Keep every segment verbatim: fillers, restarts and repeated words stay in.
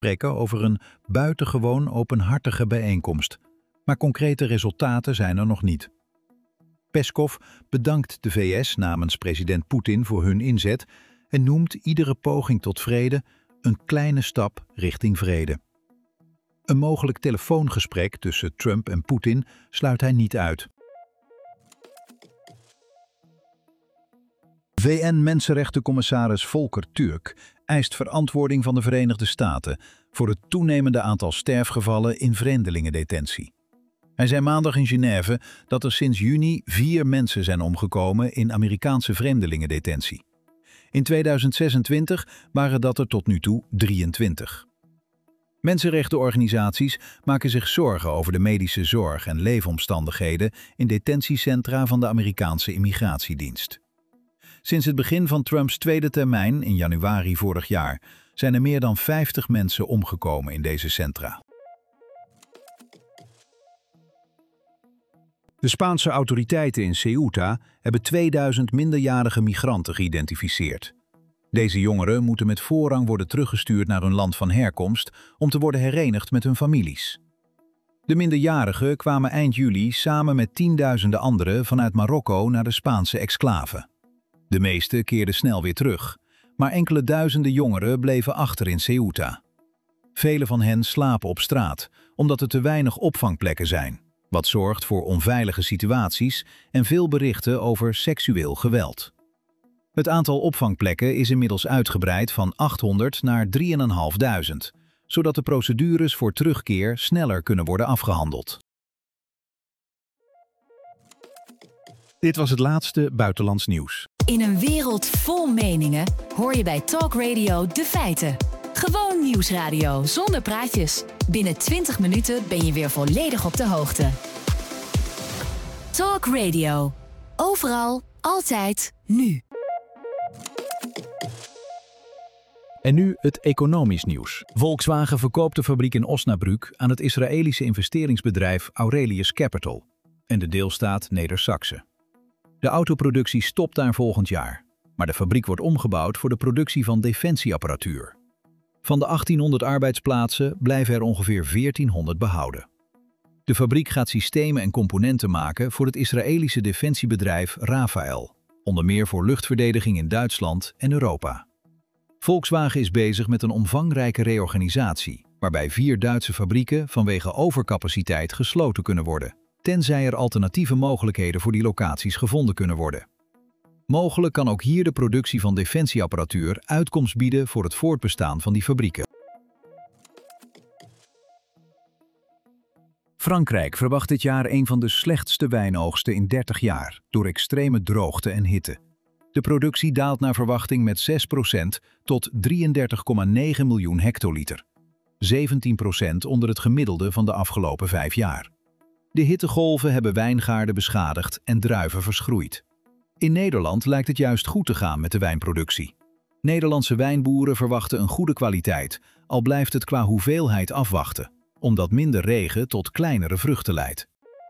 gesprekken over een buitengewoon openhartige bijeenkomst, maar concrete resultaten zijn er nog niet. Peskov bedankt de V S namens president Poetin voor hun inzet en noemt iedere poging tot vrede een kleine stap richting vrede. Een mogelijk telefoongesprek tussen Trump en Poetin sluit hij niet uit. V N-mensenrechtencommissaris Volker Türk eist verantwoording van de Verenigde Staten voor het toenemende aantal sterfgevallen in vreemdelingendetentie. Hij zei maandag in Genève dat er sinds juni vier mensen zijn omgekomen in Amerikaanse vreemdelingendetentie. In tweeduizend zesentwintig waren dat er tot nu toe drieëntwintig. Mensenrechtenorganisaties maken zich zorgen over de medische zorg en leefomstandigheden in detentiecentra van de Amerikaanse immigratiedienst. Sinds het begin van Trumps tweede termijn in januari vorig jaar zijn er meer dan vijftig mensen omgekomen in deze centra. De Spaanse autoriteiten in Ceuta hebben tweeduizend minderjarige migranten geïdentificeerd. Deze jongeren moeten met voorrang worden teruggestuurd naar hun land van herkomst om te worden herenigd met hun families. De minderjarigen kwamen eind juli samen met tienduizenden anderen vanuit Marokko naar de Spaanse exclave. De meeste keerden snel weer terug, maar enkele duizenden jongeren bleven achter in Ceuta. Vele van hen slapen op straat, omdat er te weinig opvangplekken zijn, wat zorgt voor onveilige situaties en veel berichten over seksueel geweld. Het aantal opvangplekken is inmiddels uitgebreid van achthonderd naar drieduizend vijfhonderd, zodat de procedures voor terugkeer sneller kunnen worden afgehandeld. Dit was het laatste buitenlands nieuws. In een wereld vol meningen hoor je bij Talk Radio de feiten. Gewoon nieuwsradio zonder praatjes. Binnen twintig minuten ben je weer volledig op de hoogte. Talk Radio. Overal, altijd, nu. En nu het economisch nieuws. Volkswagen verkoopt de fabriek in Osnabrück aan het Israëlische investeringsbedrijf Aurelius Capital en de deelstaat Neder-Saxe. De autoproductie stopt daar volgend jaar, maar de fabriek wordt omgebouwd voor de productie van defensieapparatuur. Van de achttienhonderd arbeidsplaatsen blijven er ongeveer veertienhonderd behouden. De fabriek gaat systemen en componenten maken voor het Israëlische defensiebedrijf Rafael, onder meer voor luchtverdediging in Duitsland en Europa. Volkswagen is bezig met een omvangrijke reorganisatie, waarbij vier Duitse fabrieken vanwege overcapaciteit gesloten kunnen worden, tenzij er alternatieve mogelijkheden voor die locaties gevonden kunnen worden. Mogelijk kan ook hier de productie van defensieapparatuur uitkomst bieden voor het voortbestaan van die fabrieken. Frankrijk verwacht dit jaar een van de slechtste wijnoogsten in dertig jaar, door extreme droogte en hitte. De productie daalt naar verwachting met zes procent tot drieëndertig komma negen miljoen hectoliter. zeventien procent onder het gemiddelde van de afgelopen vijf jaar. De hittegolven hebben wijngaarden beschadigd en druiven verschroeid. In Nederland lijkt het juist goed te gaan met de wijnproductie. Nederlandse wijnboeren verwachten een goede kwaliteit, al blijft het qua hoeveelheid afwachten, omdat minder regen tot kleinere vruchten leidt.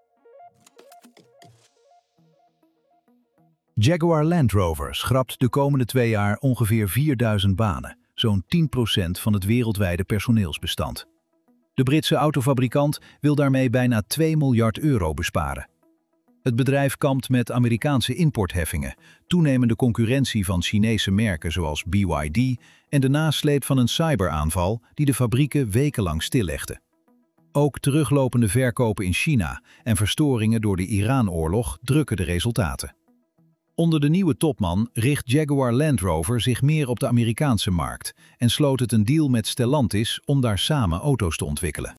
Jaguar Land Rover schrapt de komende twee jaar ongeveer vierduizend banen, zo'n tien procent van het wereldwijde personeelsbestand. De Britse autofabrikant wil daarmee bijna twee miljard euro besparen. Het bedrijf kampt met Amerikaanse importheffingen, toenemende concurrentie van Chinese merken zoals B Y D en de nasleep van een cyberaanval die de fabrieken wekenlang stillegde. Ook teruglopende verkopen in China en verstoringen door de Iran-oorlog drukken de resultaten. Onder de nieuwe topman richt Jaguar Land Rover zich meer op de Amerikaanse markt en sloot het een deal met Stellantis om daar samen auto's te ontwikkelen.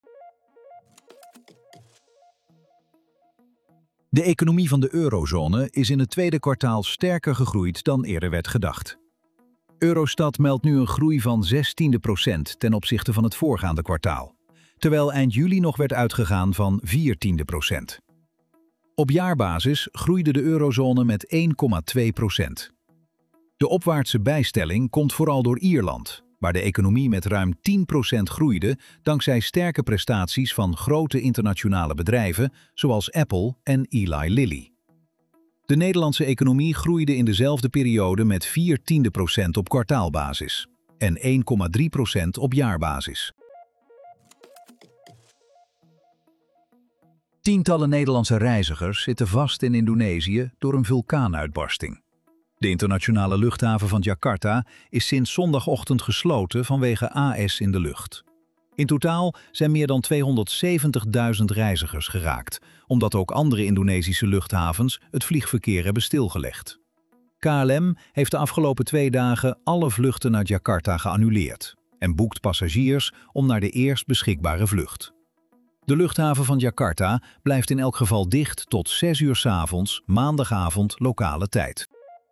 De economie van de eurozone is in het tweede kwartaal sterker gegroeid dan eerder werd gedacht. Eurostat meldt nu een groei van zestien procent ten opzichte van het voorgaande kwartaal, terwijl eind juli nog werd uitgegaan van veertien procent. Op jaarbasis groeide de eurozone met één komma twee procent. De opwaartse bijstelling komt vooral door Ierland, waar de economie met ruim tien procent groeide dankzij sterke prestaties van grote internationale bedrijven zoals Apple en Eli Lilly. De Nederlandse economie groeide in dezelfde periode met vier tiende procent op kwartaalbasis en één komma drie procent op jaarbasis. Tientallen Nederlandse reizigers zitten vast in Indonesië door een vulkaanuitbarsting. De internationale luchthaven van Jakarta is sinds zondagochtend gesloten vanwege A S in de lucht. In totaal zijn meer dan tweehonderdzeventigduizend reizigers geraakt, omdat ook andere Indonesische luchthavens het vliegverkeer hebben stilgelegd. K L M heeft de afgelopen twee dagen alle vluchten naar Jakarta geannuleerd en boekt passagiers om naar de eerst beschikbare vlucht. De luchthaven van Jakarta blijft in elk geval dicht tot zes uur 's avonds, maandagavond lokale tijd.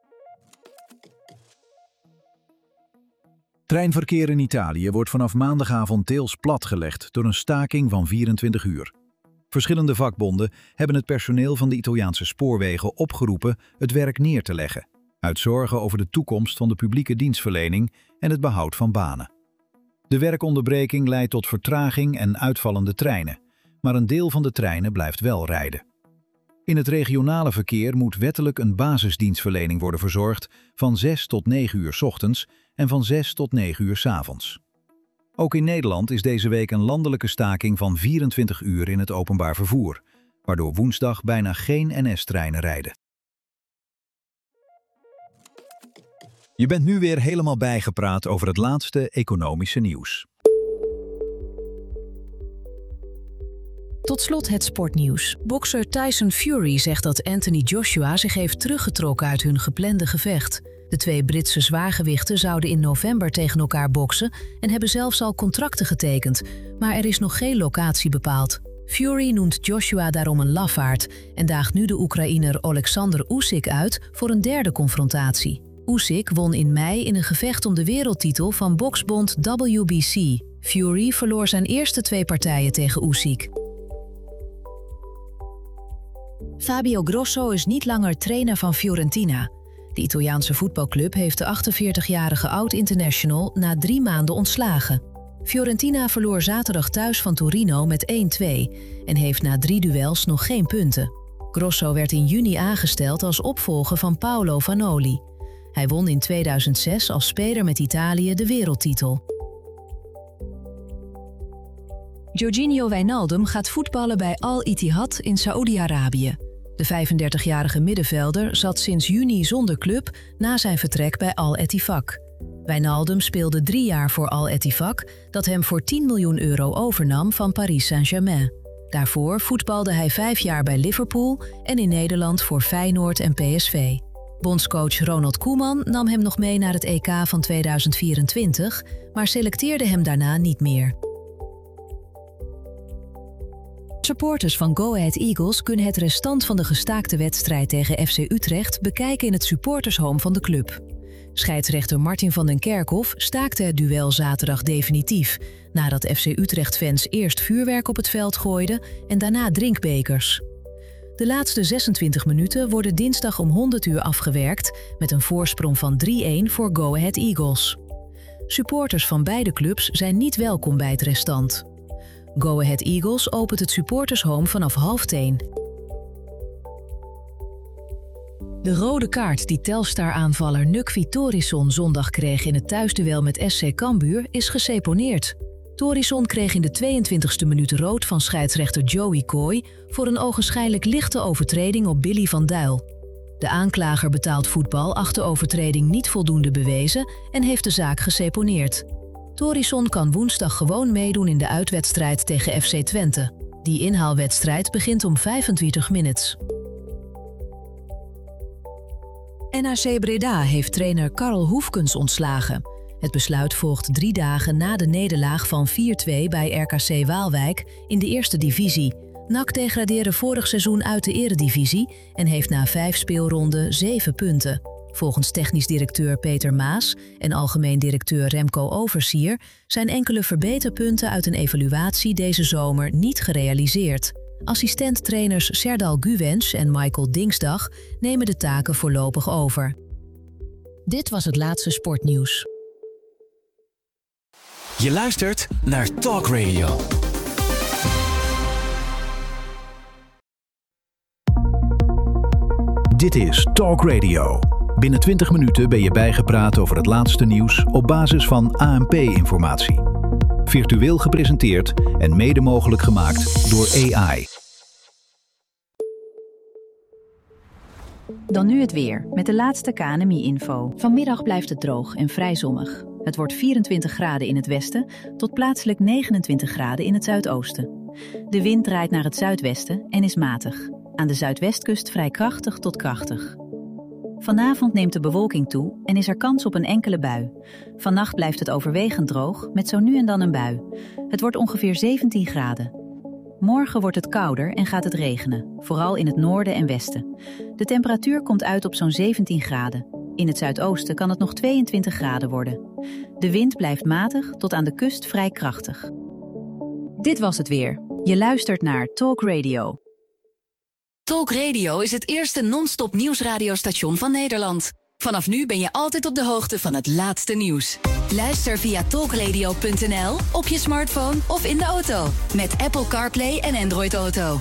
Treinverkeer in Italië wordt vanaf maandagavond deels platgelegd door een staking van vierentwintig uur. Verschillende vakbonden hebben het personeel van de Italiaanse spoorwegen opgeroepen het werk neer te leggen, uit zorgen over de toekomst van de publieke dienstverlening en het behoud van banen. De werkonderbreking leidt tot vertraging en uitvallende treinen, maar een deel van de treinen blijft wel rijden. In het regionale verkeer moet wettelijk een basisdienstverlening worden verzorgd van zes tot negen uur 's ochtends en van zes tot negen uur 's avonds. Ook in Nederland is deze week een landelijke staking van vierentwintig uur in het openbaar vervoer, waardoor woensdag bijna geen N S-treinen rijden. Je bent nu weer helemaal bijgepraat over het laatste economische nieuws. Tot slot het sportnieuws. Bokser Tyson Fury zegt dat Anthony Joshua zich heeft teruggetrokken uit hun geplande gevecht. De twee Britse zwaargewichten zouden in november tegen elkaar boksen en hebben zelfs al contracten getekend, maar er is nog geen locatie bepaald. Fury noemt Joshua daarom een lafaard en daagt nu de Oekraïner Oleksandr Usyk uit voor een derde confrontatie. Usyk won in mei in een gevecht om de wereldtitel van boksbond W B C. Fury verloor zijn eerste twee partijen tegen Usyk. Fabio Grosso is niet langer trainer van Fiorentina. De Italiaanse voetbalclub heeft de achtenveertigjarige oud-international na drie maanden ontslagen. Fiorentina verloor zaterdag thuis van Torino met één twee en heeft na drie duels nog geen punten. Grosso werd in juni aangesteld als opvolger van Paolo Vanoli. Hij won in tweeduizend zes als speler met Italië de wereldtitel. Georginio Wijnaldum gaat voetballen bij Al Ittihad in Saoedi-Arabië. De vijfendertigjarige middenvelder zat sinds juni zonder club na zijn vertrek bij Al Ettifaq. Wijnaldum speelde drie jaar voor Al Ettifaq, dat hem voor tien miljoen euro overnam van Paris Saint-Germain. Daarvoor voetbalde hij vijf jaar bij Liverpool en in Nederland voor Feyenoord en P S V. Bondscoach Ronald Koeman nam hem nog mee naar het E K van tweeduizend vierentwintig, maar selecteerde hem daarna niet meer. Supporters van Go Ahead Eagles kunnen het restant van de gestaakte wedstrijd tegen F C Utrecht bekijken in het supportershome van de club. Scheidsrechter Martin van den Kerkhof staakte het duel zaterdag definitief, nadat F C Utrecht-fans eerst vuurwerk op het veld gooiden en daarna drinkbekers. De laatste zesentwintig minuten worden dinsdag om honderd uur afgewerkt met een voorsprong van drie-een voor Go Ahead Eagles. Supporters van beide clubs zijn niet welkom bij het restant. Go Ahead Eagles opent het supportershome vanaf half tien. De rode kaart die Telstar-aanvaller Nukvi Torisson zondag kreeg in het thuisduel met S C Cambuur is geseponeerd. Torisson kreeg in de tweeëntwintigste minuut rood van scheidsrechter Joey Coy voor een ogenschijnlijk lichte overtreding op Billy van Duil. De aanklager betaald voetbal acht de overtreding niet voldoende bewezen en heeft de zaak geseponeerd. Torisson kan woensdag gewoon meedoen in de uitwedstrijd tegen F C Twente. Die inhaalwedstrijd begint om vijfentwintig minutes. N A C Breda heeft trainer Karl Hoefkens ontslagen. Het besluit volgt drie dagen na de nederlaag van vier twee bij R K C Waalwijk in de eerste divisie. N A C degradeerde vorig seizoen uit de eredivisie en heeft na vijf speelronden zeven punten. Volgens technisch directeur Peter Maas en algemeen directeur Remco Oversier zijn enkele verbeterpunten uit een evaluatie deze zomer niet gerealiseerd. Assistent-trainers Serdal Guwens en Michael Dingsdag nemen de taken voorlopig over. Dit was het laatste sportnieuws. Je luistert naar Talk Radio. Dit is Talk Radio. Binnen twintig minuten ben je bijgepraat over het laatste nieuws op basis van A N P-informatie. Virtueel gepresenteerd en mede mogelijk gemaakt door A I. Dan nu het weer, met de laatste K N M I-info. Vanmiddag blijft het droog en vrij zonnig. Het wordt vierentwintig graden in het westen tot plaatselijk negenentwintig graden in het zuidoosten. De wind draait naar het zuidwesten en is matig. Aan de zuidwestkust vrij krachtig tot krachtig. Vanavond neemt de bewolking toe en is er kans op een enkele bui. Vannacht blijft het overwegend droog, met zo nu en dan een bui. Het wordt ongeveer zeventien graden. Morgen wordt het kouder en gaat het regenen, vooral in het noorden en westen. De temperatuur komt uit op zo'n zeventien graden. In het zuidoosten kan het nog tweeëntwintig graden worden. De wind blijft matig tot aan de kust vrij krachtig. Dit was het weer. Je luistert naar Talk Radio. Talk Radio is het eerste non-stop nieuwsradiostation van Nederland. Vanaf nu ben je altijd op de hoogte van het laatste nieuws. Luister via talkradio punt n l, op je smartphone of in de auto. Met Apple CarPlay en Android Auto.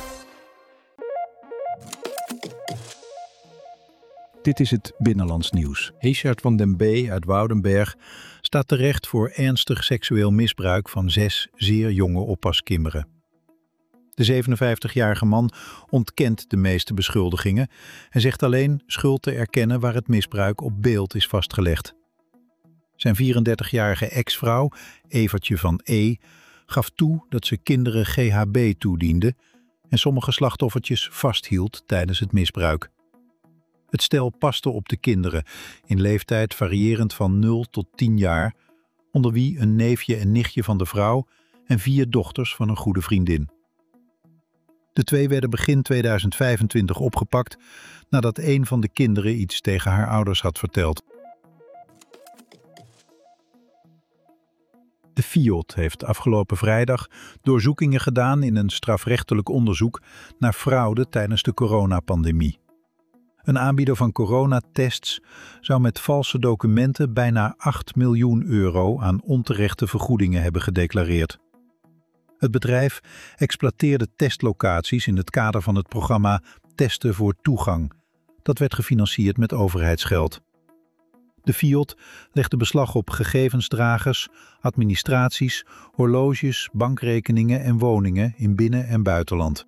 Dit is het Binnenlands Nieuws. Richard van den B. uit Woudenberg staat terecht voor ernstig seksueel misbruik van zes zeer jonge oppaskinderen. De zevenenvijftigjarige man ontkent de meeste beschuldigingen en zegt alleen schuld te erkennen waar het misbruik op beeld is vastgelegd. Zijn vierendertigjarige ex-vrouw, Evertje van E., gaf toe dat ze kinderen G H B toediende en sommige slachtoffertjes vasthield tijdens het misbruik. Het stel paste op de kinderen, in leeftijd variërend van nul tot tien jaar, onder wie een neefje en nichtje van de vrouw en vier dochters van een goede vriendin. De twee werden begin tweeduizend vijfentwintig opgepakt nadat een van de kinderen iets tegen haar ouders had verteld. De Fiat heeft afgelopen vrijdag doorzoekingen gedaan in een strafrechtelijk onderzoek naar fraude tijdens de coronapandemie. Een aanbieder van coronatests zou met valse documenten bijna acht miljoen euro aan onterechte vergoedingen hebben gedeclareerd. Het bedrijf exploiteerde testlocaties in het kader van het programma Testen voor Toegang. Dat werd gefinancierd met overheidsgeld. De Fiat legde beslag op gegevensdragers, administraties, horloges, bankrekeningen en woningen in binnen- en buitenland.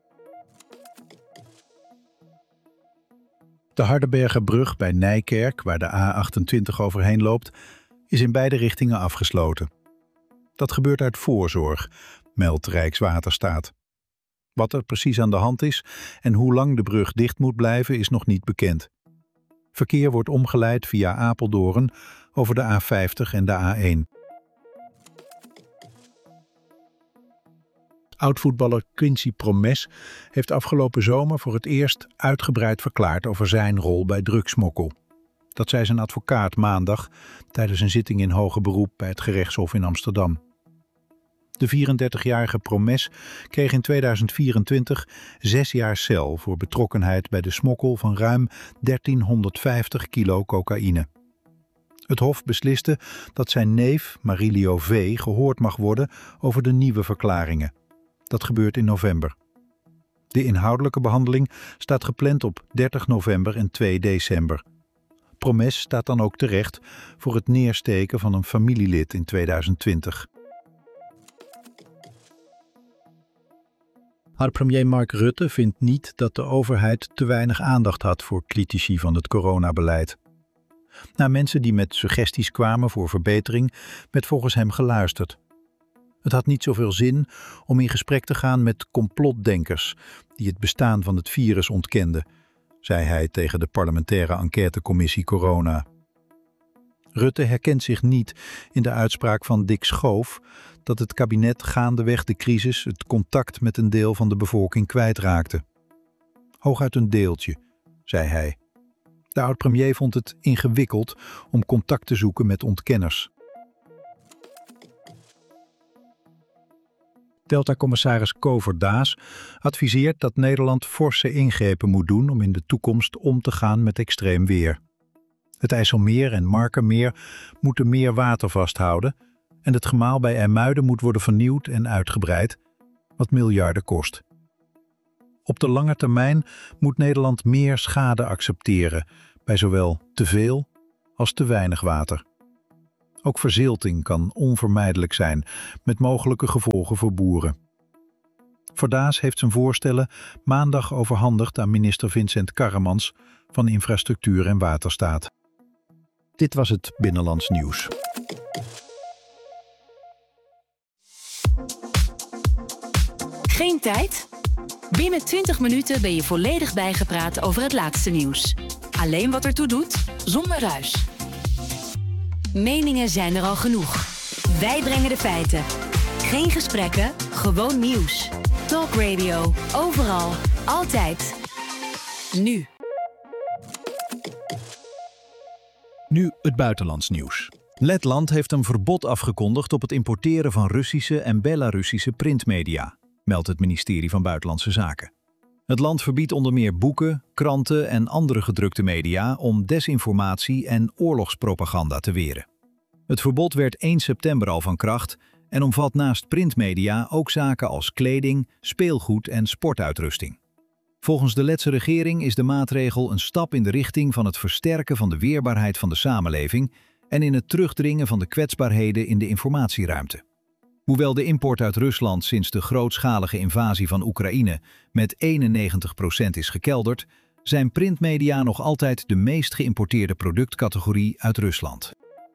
De Hardenbergerbrug bij Nijkerk, waar de A achtentwintig overheen loopt, is in beide richtingen afgesloten. Dat gebeurt uit voorzorg, meldt Rijkswaterstaat. Wat er precies aan de hand is en hoe lang de brug dicht moet blijven is nog niet bekend. Verkeer wordt omgeleid via Apeldoorn over de A vijftig en de A één. Oud-voetballer Quincy Promes heeft afgelopen zomer voor het eerst uitgebreid verklaard over zijn rol bij drugsmokkel. Dat zei zijn advocaat maandag tijdens een zitting in hoger beroep bij het gerechtshof in Amsterdam. De vierendertigjarige Promes kreeg in tweeduizend vierentwintig zes jaar cel voor betrokkenheid bij de smokkel van ruim dertienhonderdvijftig kilo cocaïne. Het hof besliste dat zijn neef Marilio V. gehoord mag worden over de nieuwe verklaringen. Dat gebeurt in november. De inhoudelijke behandeling staat gepland op dertig november en twee december. Promes staat dan ook terecht voor het neersteken van een familielid in tweeduizend twintig. Oud-premier Mark Rutte vindt niet dat de overheid te weinig aandacht had voor critici van het coronabeleid. Naar mensen die met suggesties kwamen voor verbetering werd volgens hem geluisterd. Het had niet zoveel zin om in gesprek te gaan met complotdenkers die het bestaan van het virus ontkenden, zei hij tegen de parlementaire enquêtecommissie Corona. Rutte herkent zich niet in de uitspraak van Dick Schoof dat het kabinet gaandeweg de crisis het contact met een deel van de bevolking kwijtraakte. Hooguit een deeltje, zei hij. De oud-premier vond het ingewikkeld om contact te zoeken met ontkenners. Delta-commissaris Kover Daas adviseert dat Nederland forse ingrepen moet doen om in de toekomst om te gaan met extreem weer. Het IJsselmeer en Markermeer moeten meer water vasthouden en het gemaal bij IJmuiden moet worden vernieuwd en uitgebreid, wat miljarden kost. Op de lange termijn moet Nederland meer schade accepteren bij zowel te veel als te weinig water. Ook verzilting kan onvermijdelijk zijn, met mogelijke gevolgen voor boeren. Verdaas heeft zijn voorstellen maandag overhandigd aan minister Vincent Karremans van Infrastructuur en Waterstaat. Dit was het Binnenlands Nieuws. Geen tijd? Binnen twintig minuten ben je volledig bijgepraat over het laatste nieuws. Alleen wat ertoe doet, zonder ruis. Meningen zijn er al genoeg. Wij brengen de feiten. Geen gesprekken, gewoon nieuws. Talk Radio, overal, altijd. Nu. Nu het buitenlands nieuws. Letland heeft een verbod afgekondigd op het importeren van Russische en Belarussische printmedia, meldt het ministerie van Buitenlandse Zaken. Het land verbiedt onder meer boeken, kranten en andere gedrukte media om desinformatie en oorlogspropaganda te weren. Het verbod werd één september al van kracht en omvat naast printmedia ook zaken als kleding, speelgoed en sportuitrusting. Volgens de Letse regering is de maatregel een stap in de richting van het versterken van de weerbaarheid van de samenleving en in het terugdringen van de kwetsbaarheden in de informatieruimte. Hoewel de import uit Rusland sinds de grootschalige invasie van Oekraïne met eenennegentig procent is gekelderd, zijn printmedia nog altijd de meest geïmporteerde productcategorie uit Rusland.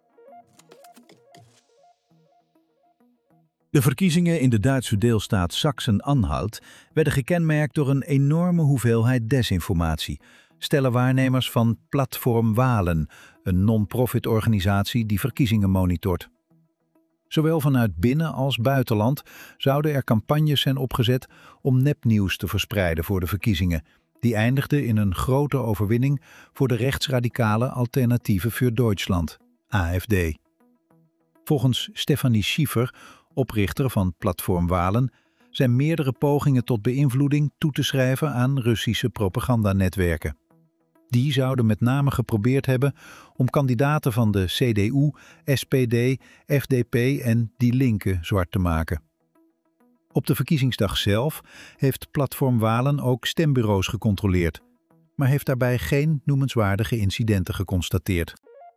De verkiezingen in de Duitse deelstaat Sachsen-Anhalt werden gekenmerkt door een enorme hoeveelheid desinformatie, stellen waarnemers van Platform Wahlen, een non-profit organisatie die verkiezingen monitort. Zowel vanuit binnen- als buitenland zouden er campagnes zijn opgezet om nepnieuws te verspreiden voor de verkiezingen, die eindigden in een grote overwinning voor de rechtsradicale Alternative für Deutschland, A F D. Volgens Stefanie Schiefer, oprichter van Platform Wahlen, zijn meerdere pogingen tot beïnvloeding toe te schrijven aan Russische propagandanetwerken. Die zouden met name geprobeerd hebben om kandidaten van de C D U, S P D, F D P en Die Linke zwart te maken. Op de verkiezingsdag zelf heeft Platform Wahlen ook stembureaus gecontroleerd, maar heeft daarbij geen noemenswaardige incidenten geconstateerd.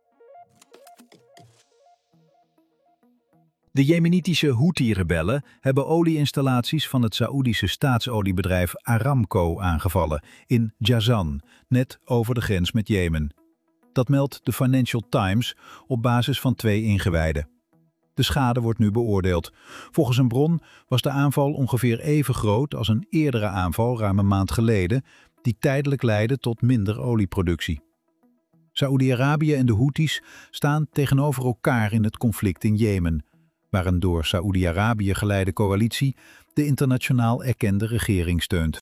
De Jemenitische Houthi-rebellen hebben olieinstallaties van het Saoedische staatsoliebedrijf Aramco aangevallen in Jazan, net over de grens met Jemen. Dat meldt de Financial Times op basis van twee ingewijden. De schade wordt nu beoordeeld. Volgens een bron was de aanval ongeveer even groot als een eerdere aanval ruim een maand geleden, die tijdelijk leidde tot minder olieproductie. Saoedi-Arabië en de Houthis staan tegenover elkaar in het conflict in Jemen, waar een door Saoedi-Arabië geleide coalitie de internationaal erkende regering steunt.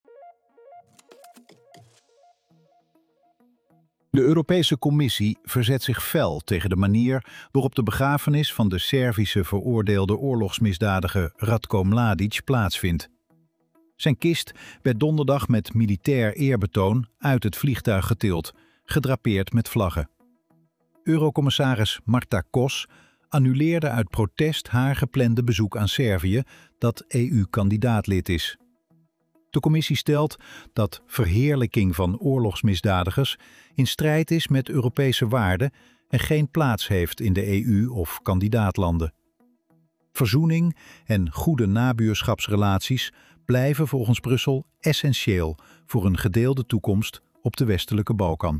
De Europese Commissie verzet zich fel tegen de manier waarop de begrafenis van de Servische veroordeelde oorlogsmisdadiger Ratko Mladic plaatsvindt. Zijn kist werd donderdag met militair eerbetoon uit het vliegtuig getild, gedrapeerd met vlaggen. Eurocommissaris Marta Kos annuleerde uit protest haar geplande bezoek aan Servië, dat E U-kandidaatlid is. De commissie stelt dat verheerlijking van oorlogsmisdadigers in strijd is met Europese waarden en geen plaats heeft in de E U of kandidaatlanden. Verzoening en goede nabuurschapsrelaties blijven volgens Brussel essentieel voor een gedeelde toekomst op de westelijke Balkan.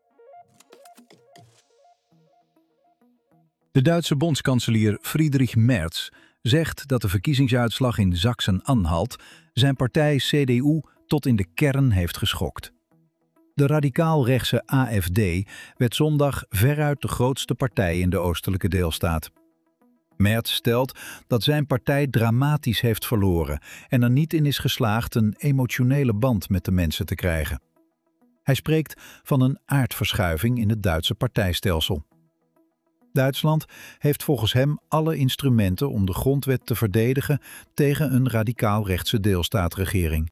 De Duitse bondskanselier Friedrich Merz zegt dat de verkiezingsuitslag in Sachsen-Anhalt zijn partij C D U tot in de kern heeft geschokt. De radicaal-rechtse A F D werd zondag veruit de grootste partij in de oostelijke deelstaat. Merz stelt dat zijn partij dramatisch heeft verloren en er niet in is geslaagd een emotionele band met de mensen te krijgen. Hij spreekt van een aardverschuiving in het Duitse partijstelsel. Duitsland heeft volgens hem alle instrumenten om de grondwet te verdedigen tegen een radicaal-rechtse deelstaatregering.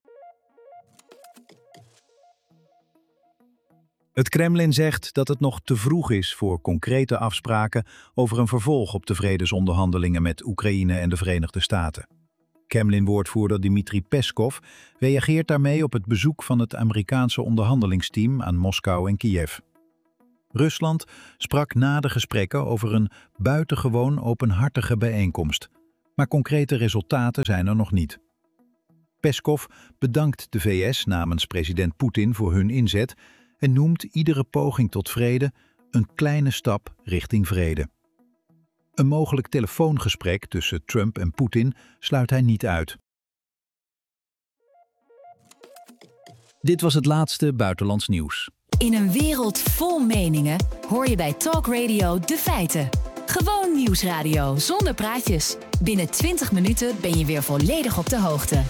Het Kremlin zegt dat het nog te vroeg is voor concrete afspraken over een vervolg op de vredesonderhandelingen met Oekraïne en de Verenigde Staten. Kremlin-woordvoerder Dmitri Peskov reageert daarmee op het bezoek van het Amerikaanse onderhandelingsteam aan Moskou en Kiev. Rusland sprak na de gesprekken over een buitengewoon openhartige bijeenkomst, maar concrete resultaten zijn er nog niet. Peskov bedankt de V S namens president Poetin voor hun inzet en noemt iedere poging tot vrede een kleine stap richting vrede. Een mogelijk telefoongesprek tussen Trump en Poetin sluit hij niet uit. Dit was het laatste buitenlands nieuws. In een wereld vol meningen hoor je bij Talk Radio de feiten. Gewoon nieuwsradio zonder praatjes. Binnen twintig minuten ben je weer volledig op de hoogte.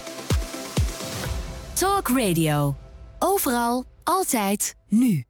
Talk Radio. Overal, altijd, nu.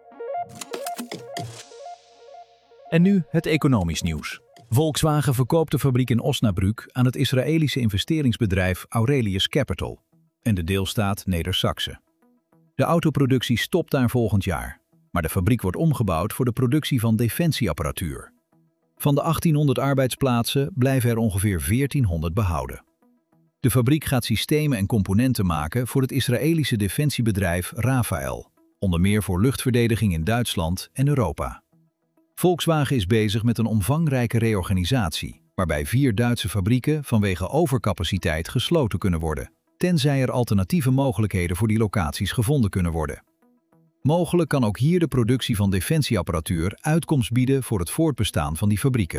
En nu het economisch nieuws. Volkswagen verkoopt de fabriek in Osnabrück aan het Israëlische investeringsbedrijf Aurelius Capital en de deelstaat Neder-Saxe. De autoproductie stopt daar volgend jaar, maar de fabriek wordt omgebouwd voor de productie van defensieapparatuur. Van de achttienhonderd arbeidsplaatsen blijven er ongeveer veertienhonderd behouden. De fabriek gaat systemen en componenten maken voor het Israëlische defensiebedrijf Rafael, onder meer voor luchtverdediging in Duitsland en Europa. Volkswagen is bezig met een omvangrijke reorganisatie, waarbij vier Duitse fabrieken vanwege overcapaciteit gesloten kunnen worden, tenzij er alternatieve mogelijkheden voor die locaties gevonden kunnen worden. Mogelijk kan ook hier de productie van defensieapparatuur uitkomst bieden voor het voortbestaan van die fabrieken.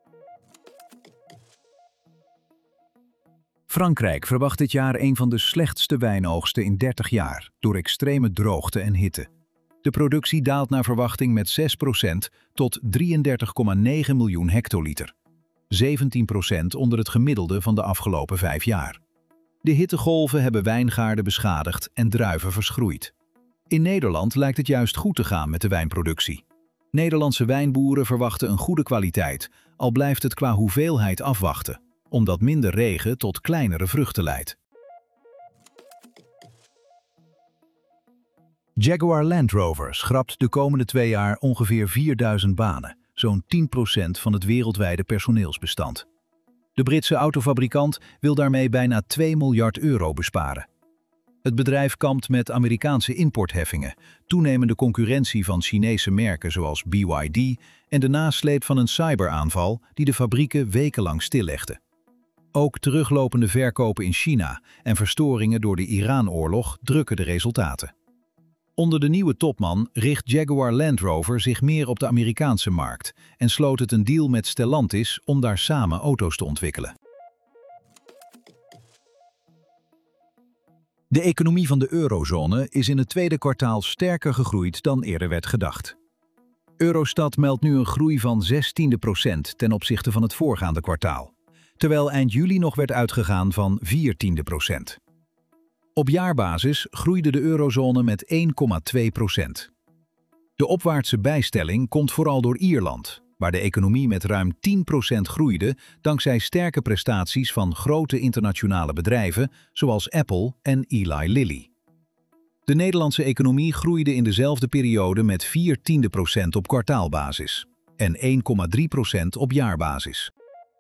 Frankrijk verwacht dit jaar een van de slechtste wijnoogsten in dertig jaar door extreme droogte en hitte. De productie daalt naar verwachting met zes procent tot drieëndertig komma negen miljoen hectoliter. zeventien procent onder het gemiddelde van de afgelopen vijf jaar. De hittegolven hebben wijngaarden beschadigd en druiven verschroeid. In Nederland lijkt het juist goed te gaan met de wijnproductie. Nederlandse wijnboeren verwachten een goede kwaliteit, al blijft het qua hoeveelheid afwachten, omdat minder regen tot kleinere vruchten leidt. Jaguar Land Rover schrapt de komende twee jaar ongeveer vierduizend banen, zo'n tien procent van het wereldwijde personeelsbestand. De Britse autofabrikant wil daarmee bijna twee miljard euro besparen. Het bedrijf kampt met Amerikaanse importheffingen, toenemende concurrentie van Chinese merken zoals B Y D en de nasleep van een cyberaanval die de fabrieken wekenlang stillegde. Ook teruglopende verkopen in China en verstoringen door de Iran-oorlog drukken de resultaten. Onder de nieuwe topman richt Jaguar Land Rover zich meer op de Amerikaanse markt en sloot het een deal met Stellantis om daar samen auto's te ontwikkelen. De economie van de eurozone is in het tweede kwartaal sterker gegroeid dan eerder werd gedacht. Eurostat meldt nu een groei van zestiende procent ten opzichte van het voorgaande kwartaal, terwijl eind juli nog werd uitgegaan van viertiende procent. Op jaarbasis groeide de eurozone met één komma twee procent. De opwaartse bijstelling komt vooral door Ierland, waar de economie met ruim tien procent groeide dankzij sterke prestaties van grote internationale bedrijven zoals Apple en Eli Lilly. De Nederlandse economie groeide in dezelfde periode met vier tiende procent op kwartaalbasis en één komma drie procent op jaarbasis.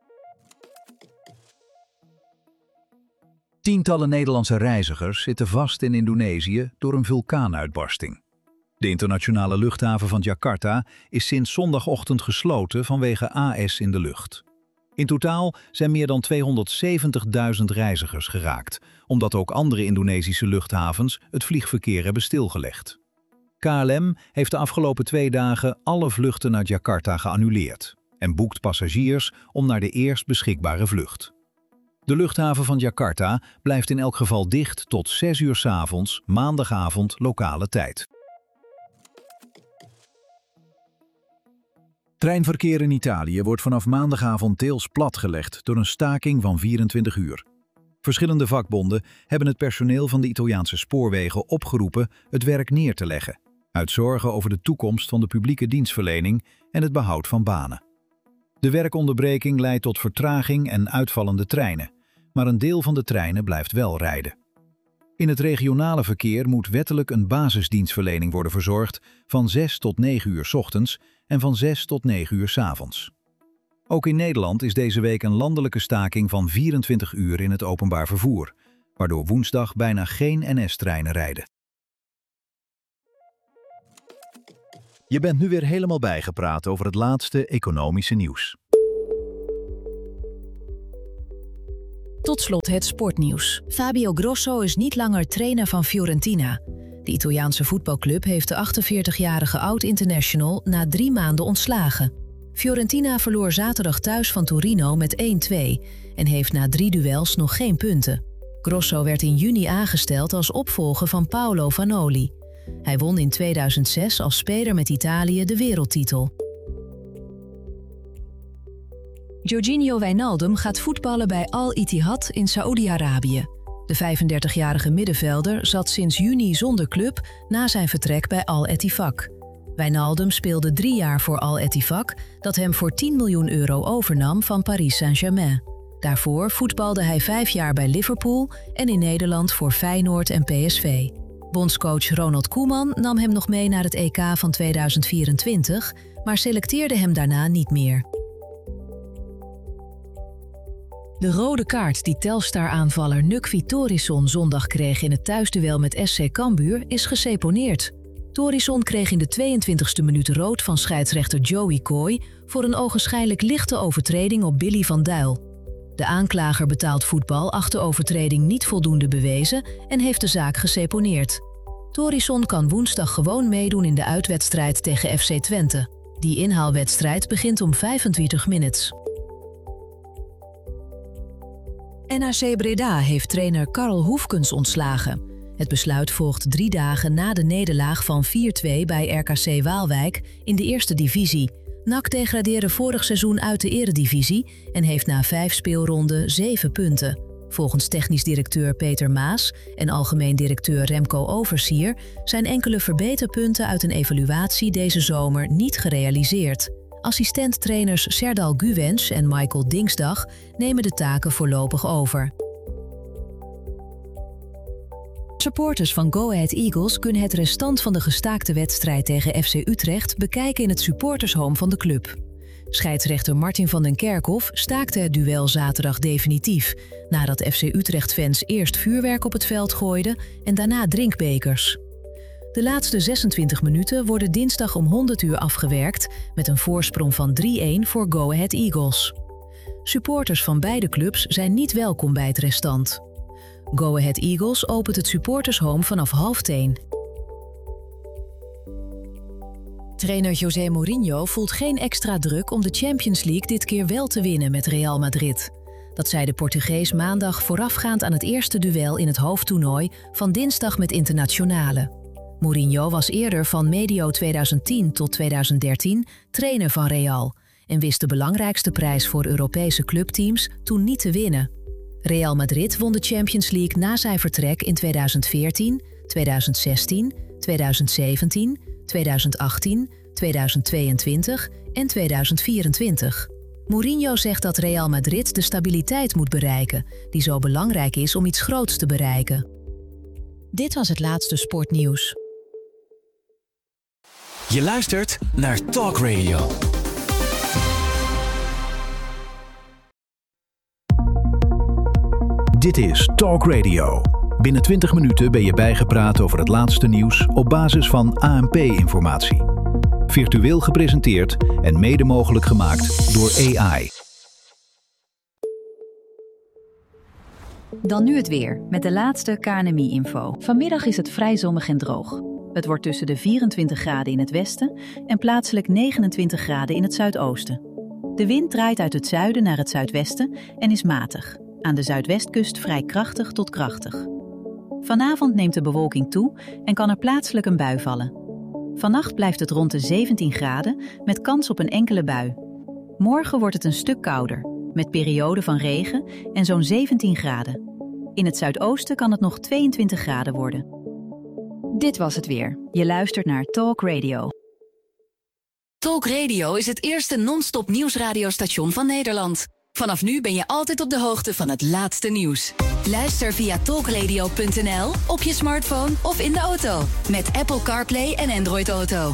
Tientallen Nederlandse reizigers zitten vast in Indonesië door een vulkaanuitbarsting. De internationale luchthaven van Jakarta is sinds zondagochtend gesloten vanwege A S in de lucht. In totaal zijn meer dan tweehonderdzeventigduizend reizigers geraakt, omdat ook andere Indonesische luchthavens het vliegverkeer hebben stilgelegd. K L M heeft de afgelopen twee dagen alle vluchten naar Jakarta geannuleerd en boekt passagiers om naar de eerst beschikbare vlucht. De luchthaven van Jakarta blijft in elk geval dicht tot zes uur 's avonds, maandagavond lokale tijd. Treinverkeer in Italië wordt vanaf maandagavond deels platgelegd door een staking van vierentwintig uur. Verschillende vakbonden hebben het personeel van de Italiaanse spoorwegen opgeroepen het werk neer te leggen, uit zorgen over de toekomst van de publieke dienstverlening en het behoud van banen. De werkonderbreking leidt tot vertraging en uitvallende treinen, maar een deel van de treinen blijft wel rijden. In het regionale verkeer moet wettelijk een basisdienstverlening worden verzorgd van zes tot negen uur 's ochtends en van zes tot negen uur 's avonds. Ook in Nederland is deze week een landelijke staking van vierentwintig uur in het openbaar vervoer, waardoor woensdag bijna geen N S-treinen rijden. Je bent nu weer helemaal bijgepraat over het laatste economische nieuws. Tot slot het sportnieuws. Fabio Grosso is niet langer trainer van Fiorentina. De Italiaanse voetbalclub heeft de achtenveertigjarige oud-international na drie maanden ontslagen. Fiorentina verloor zaterdag thuis van Torino met één-twee en heeft na drie duels nog geen punten. Grosso werd in juni aangesteld als opvolger van Paolo Vanoli. Hij won in tweeduizend zes als speler met Italië de wereldtitel. Georginio Wijnaldum gaat voetballen bij Al Ittihad in Saoedi-Arabië. De vijfendertigjarige middenvelder zat sinds juni zonder club na zijn vertrek bij Al Ettifaq. Wijnaldum speelde drie jaar voor Al Ettifaq, dat hem voor tien miljoen euro overnam van Paris Saint-Germain. Daarvoor voetbalde hij vijf jaar bij Liverpool en in Nederland voor Feyenoord en P S V. Bondscoach Ronald Koeman nam hem nog mee naar het E K van tweeduizend vierentwintig, maar selecteerde hem daarna niet meer. De rode kaart die Telstar-aanvaller Nukvi Torisson zondag kreeg in het thuisduel met S C Cambuur is geseponeerd. Torisson kreeg in de tweeëntwintigste minuut rood van scheidsrechter Joey Coy voor een ogenschijnlijk lichte overtreding op Billy van Duil. De aanklager betaald voetbal acht de overtreding niet voldoende bewezen en heeft de zaak geseponeerd. Torisson kan woensdag gewoon meedoen in de uitwedstrijd tegen F C Twente. Die inhaalwedstrijd begint om vijfentwintig minutes. N A C Breda heeft trainer Karl Hoefkens ontslagen. Het besluit volgt drie dagen na de nederlaag van vier-twee bij R K C Waalwijk in de eerste divisie. N A C degradeerde vorig seizoen uit de eredivisie en heeft na vijf speelronden zeven punten. Volgens technisch directeur Peter Maas en algemeen directeur Remco Oversier zijn enkele verbeterpunten uit een evaluatie deze zomer niet gerealiseerd. Assistent-trainers Serdal Guwens en Michael Dingsdag nemen de taken voorlopig over. Supporters van Go Ahead Eagles kunnen het restant van de gestaakte wedstrijd tegen F C Utrecht bekijken in het supportershome van de club. Scheidsrechter Martin van den Kerkhof staakte het duel zaterdag definitief, nadat F C Utrecht-fans eerst vuurwerk op het veld gooiden en daarna drinkbekers. De laatste zesentwintig minuten worden dinsdag om honderd uur afgewerkt met een voorsprong van drie-een voor Go Ahead Eagles. Supporters van beide clubs zijn niet welkom bij het restant. Go Ahead Eagles opent het supportershome vanaf half tien. Trainer José Mourinho voelt geen extra druk om de Champions League dit keer wel te winnen met Real Madrid. Dat zei de Portugees maandag voorafgaand aan het eerste duel in het hoofdtoernooi van dinsdag met Internationale. Mourinho was eerder van medio tweeduizend tien tot tweeduizend dertien trainer van Real en wist de belangrijkste prijs voor Europese clubteams toen niet te winnen. Real Madrid won de Champions League na zijn vertrek in tweeduizend veertien, tweeduizend zestien, tweeduizend zeventien, tweeduizend achttien, tweeduizend tweeëntwintig en tweeduizend vierentwintig. Mourinho zegt dat Real Madrid de stabiliteit moet bereiken, die zo belangrijk is om iets groots te bereiken. Dit was het laatste sportnieuws. Je luistert naar Talk Radio. Dit is Talk Radio. Binnen twintig minuten ben je bijgepraat over het laatste nieuws op basis van A N P-informatie. Virtueel gepresenteerd en mede mogelijk gemaakt door A I. Dan nu het weer, met de laatste K N M I-info. Vanmiddag is het vrij zonnig en droog. Het wordt tussen de vierentwintig graden in het westen en plaatselijk negenentwintig graden in het zuidoosten. De wind draait uit het zuiden naar het zuidwesten en is matig. Aan de zuidwestkust vrij krachtig tot krachtig. Vanavond neemt de bewolking toe en kan er plaatselijk een bui vallen. Vannacht blijft het rond de zeventien graden met kans op een enkele bui. Morgen wordt het een stuk kouder, met perioden van regen en zo'n zeventien graden. In het zuidoosten kan het nog tweeëntwintig graden worden. Dit was het weer. Je luistert naar Talk Radio. Talk Radio is het eerste non-stop nieuwsradiostation van Nederland. Vanaf nu ben je altijd op de hoogte van het laatste nieuws. Luister via talkradio punt n l, op je smartphone of in de auto. Met Apple CarPlay en Android Auto.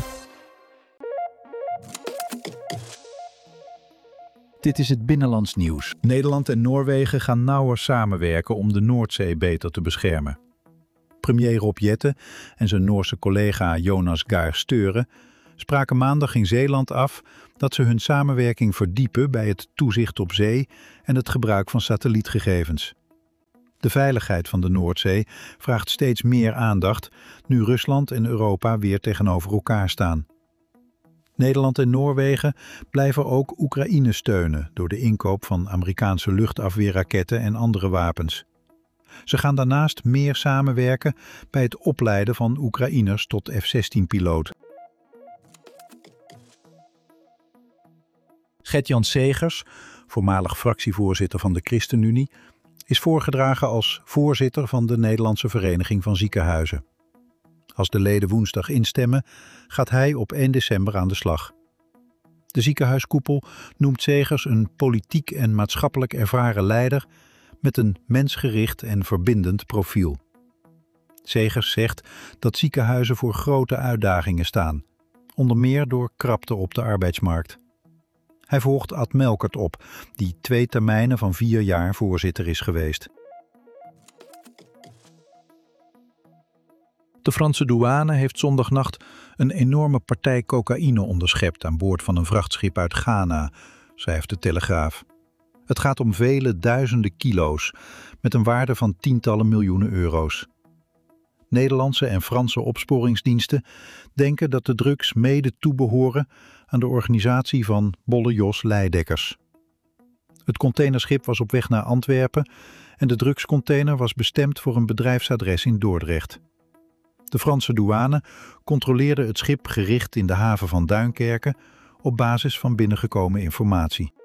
Dit is het binnenlands nieuws. Nederland en Noorwegen gaan nauwer samenwerken om de Noordzee beter te beschermen. Premier Rob Jetten en zijn Noorse collega Jonas Gahr Støre spraken maandag in Zeeland af dat ze hun samenwerking verdiepen bij het toezicht op zee en het gebruik van satellietgegevens. De veiligheid van de Noordzee vraagt steeds meer aandacht, nu Rusland en Europa weer tegenover elkaar staan. Nederland en Noorwegen blijven ook Oekraïne steunen door de inkoop van Amerikaanse luchtafweerraketten en andere wapens. Ze gaan daarnaast meer samenwerken bij het opleiden van Oekraïners tot F zestien piloot. Gert-Jan Segers, voormalig fractievoorzitter van de ChristenUnie, is voorgedragen als voorzitter van de Nederlandse Vereniging van Ziekenhuizen. Als de leden woensdag instemmen, gaat hij op één december aan de slag. De ziekenhuiskoepel noemt Segers een politiek en maatschappelijk ervaren leider met een mensgericht en verbindend profiel. Segers zegt dat ziekenhuizen voor grote uitdagingen staan, onder meer door krapte op de arbeidsmarkt. Hij volgt Ad Melkert op, die twee termijnen van vier jaar voorzitter is geweest. De Franse douane heeft zondagnacht een enorme partij cocaïne onderschept aan boord van een vrachtschip uit Ghana, schrijft de Telegraaf. Het gaat om vele duizenden kilo's, met een waarde van tientallen miljoenen euro's. Nederlandse en Franse opsporingsdiensten denken dat de drugs mede toebehoren aan de organisatie van Bolle Jos Leidekkers. Het containerschip was op weg naar Antwerpen en de drugscontainer was bestemd voor een bedrijfsadres in Dordrecht. De Franse douane controleerde het schip gericht in de haven van Duinkerke op basis van binnengekomen informatie.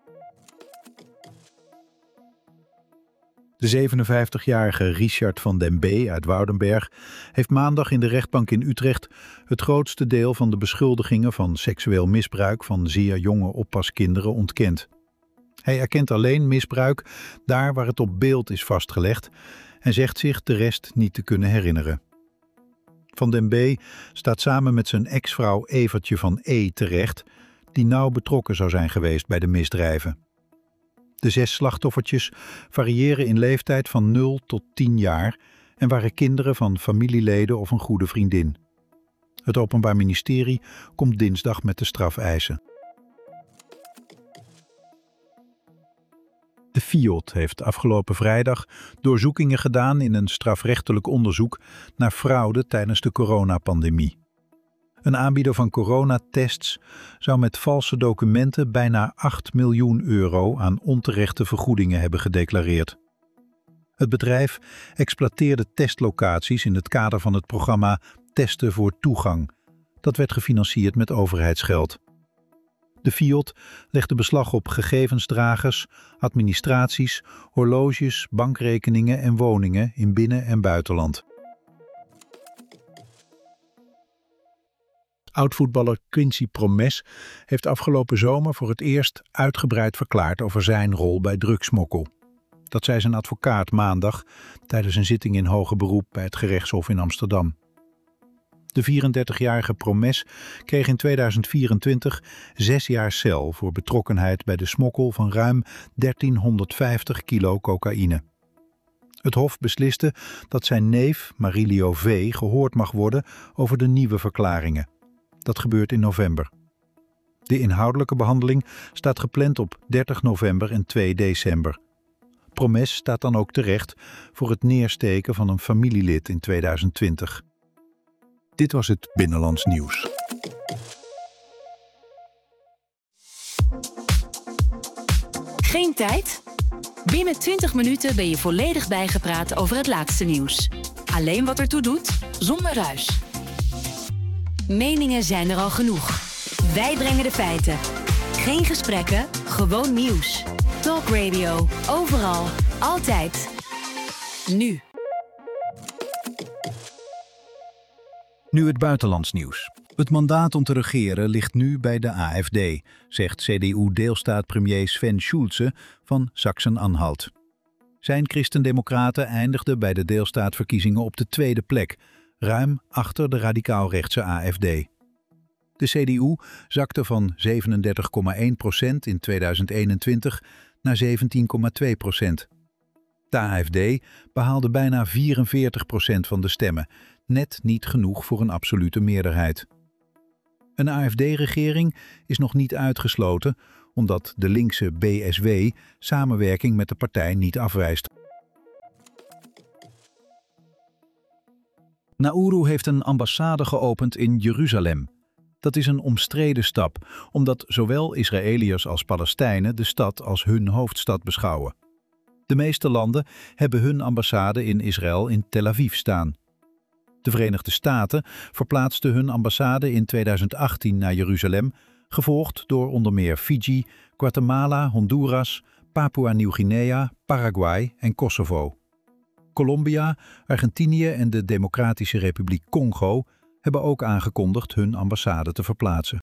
De zevenenvijftigjarige Richard van den B. uit Woudenberg heeft maandag in de rechtbank in Utrecht het grootste deel van de beschuldigingen van seksueel misbruik van zeer jonge oppaskinderen ontkend. Hij erkent alleen misbruik daar waar het op beeld is vastgelegd en zegt zich de rest niet te kunnen herinneren. Van den B. staat samen met zijn ex-vrouw Evertje van E. terecht, die nauw betrokken zou zijn geweest bij de misdrijven. De zes slachtoffertjes variëren in leeftijd van nul tot tien jaar en waren kinderen van familieleden of een goede vriendin. Het Openbaar Ministerie komt dinsdag met de strafeisen. De FIOD heeft afgelopen vrijdag doorzoekingen gedaan in een strafrechtelijk onderzoek naar fraude tijdens de coronapandemie. Een aanbieder van coronatests zou met valse documenten bijna acht miljoen euro aan onterechte vergoedingen hebben gedeclareerd. Het bedrijf exploiteerde testlocaties in het kader van het programma Testen voor Toegang. Dat werd gefinancierd met overheidsgeld. De FIOD legde beslag op gegevensdragers, administraties, horloges, bankrekeningen en woningen in binnen- en buitenland. Oud-voetballer Quincy Promes heeft afgelopen zomer voor het eerst uitgebreid verklaard over zijn rol bij drugsmokkel. Dat zei zijn advocaat maandag tijdens een zitting in hoger beroep bij het gerechtshof in Amsterdam. De vierendertigjarige Promes kreeg in tweeduizend vierentwintig zes jaar cel voor betrokkenheid bij de smokkel van ruim dertienhonderdvijftig kilo cocaïne. Het hof besliste dat zijn neef Marilio V. gehoord mag worden over de nieuwe verklaringen. Dat gebeurt in november. De inhoudelijke behandeling staat gepland op dertig november en twee december. Promes staat dan ook terecht voor het neersteken van een familielid in tweeduizend twintig. Dit was het Binnenlands Nieuws. Geen tijd? Binnen twintig minuten ben je volledig bijgepraat over het laatste nieuws. Alleen wat ertoe doet, zonder ruis. Meningen zijn er al genoeg. Wij brengen de feiten. Geen gesprekken, gewoon nieuws. Talk Radio, overal, altijd. Nu. Nu het buitenlands nieuws. Het mandaat om te regeren ligt nu bij de A F D, zegt C D U-deelstaatpremier Sven Schulze van Sachsen-Anhalt. Zijn christendemocraten eindigden bij de deelstaatverkiezingen op de tweede plek, ruim achter de radicaal-rechtse A F D. De C D U zakte van zevenendertig komma één procent in tweeduizend eenentwintig naar zeventien komma twee procent. De A F D behaalde bijna vierenveertig procent van de stemmen, net niet genoeg voor een absolute meerderheid. Een A F D-regering is nog niet uitgesloten, omdat de linkse B S W samenwerking met de partij niet afwijst. Nauru heeft een ambassade geopend in Jeruzalem. Dat is een omstreden stap, omdat zowel Israëliërs als Palestijnen de stad als hun hoofdstad beschouwen. De meeste landen hebben hun ambassade in Israël in Tel Aviv staan. De Verenigde Staten verplaatsten hun ambassade in tweeduizend achttien naar Jeruzalem, gevolgd door onder meer Fiji, Guatemala, Honduras, Papua-Nieuw-Guinea, Paraguay en Kosovo. Colombia, Argentinië en de Democratische Republiek Congo hebben ook aangekondigd hun ambassade te verplaatsen.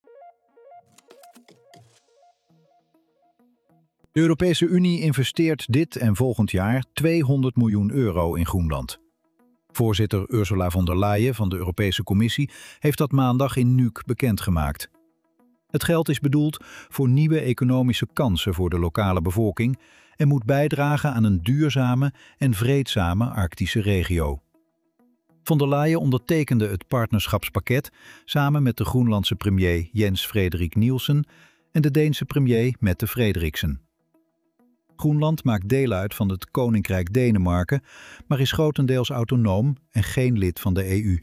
De Europese Unie investeert dit en volgend jaar tweehonderd miljoen euro in Groenland. Voorzitter Ursula von der Leyen van de Europese Commissie heeft dat maandag in Nuuk bekendgemaakt. Het geld is bedoeld voor nieuwe economische kansen voor de lokale bevolking en moet bijdragen aan een duurzame en vreedzame Arctische regio. Von der Leyen ondertekende het partnerschapspakket samen met de Groenlandse premier Jens Frederik Nielsen en de Deense premier Mette Frederiksen. Groenland maakt deel uit van het Koninkrijk Denemarken, maar is grotendeels autonoom en geen lid van de E U.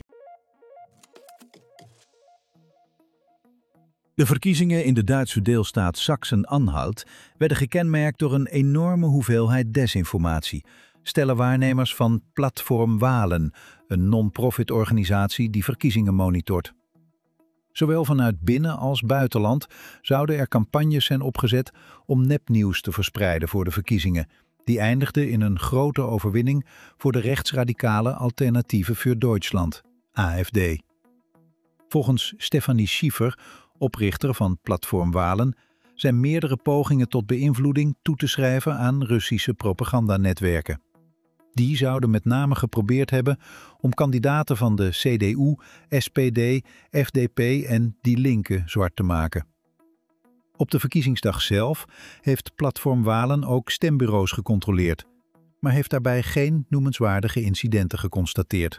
De verkiezingen in de Duitse deelstaat Sachsen-Anhalt werden gekenmerkt door een enorme hoeveelheid desinformatie, stellen waarnemers van Platform Wahlen, een non-profit organisatie die verkiezingen monitort. Zowel vanuit binnen- als buitenland zouden er campagnes zijn opgezet om nepnieuws te verspreiden voor de verkiezingen, die eindigden in een grote overwinning voor de rechtsradicale Alternative für Deutschland, A F D. Volgens Stefanie Schiefer, oprichter van Platform Wahlen, zijn meerdere pogingen tot beïnvloeding toe te schrijven aan Russische propagandanetwerken. Die zouden met name geprobeerd hebben om kandidaten van de C D U, S P D, F D P en Die Linke zwart te maken. Op de verkiezingsdag zelf heeft Platform Wahlen ook stembureaus gecontroleerd, maar heeft daarbij geen noemenswaardige incidenten geconstateerd.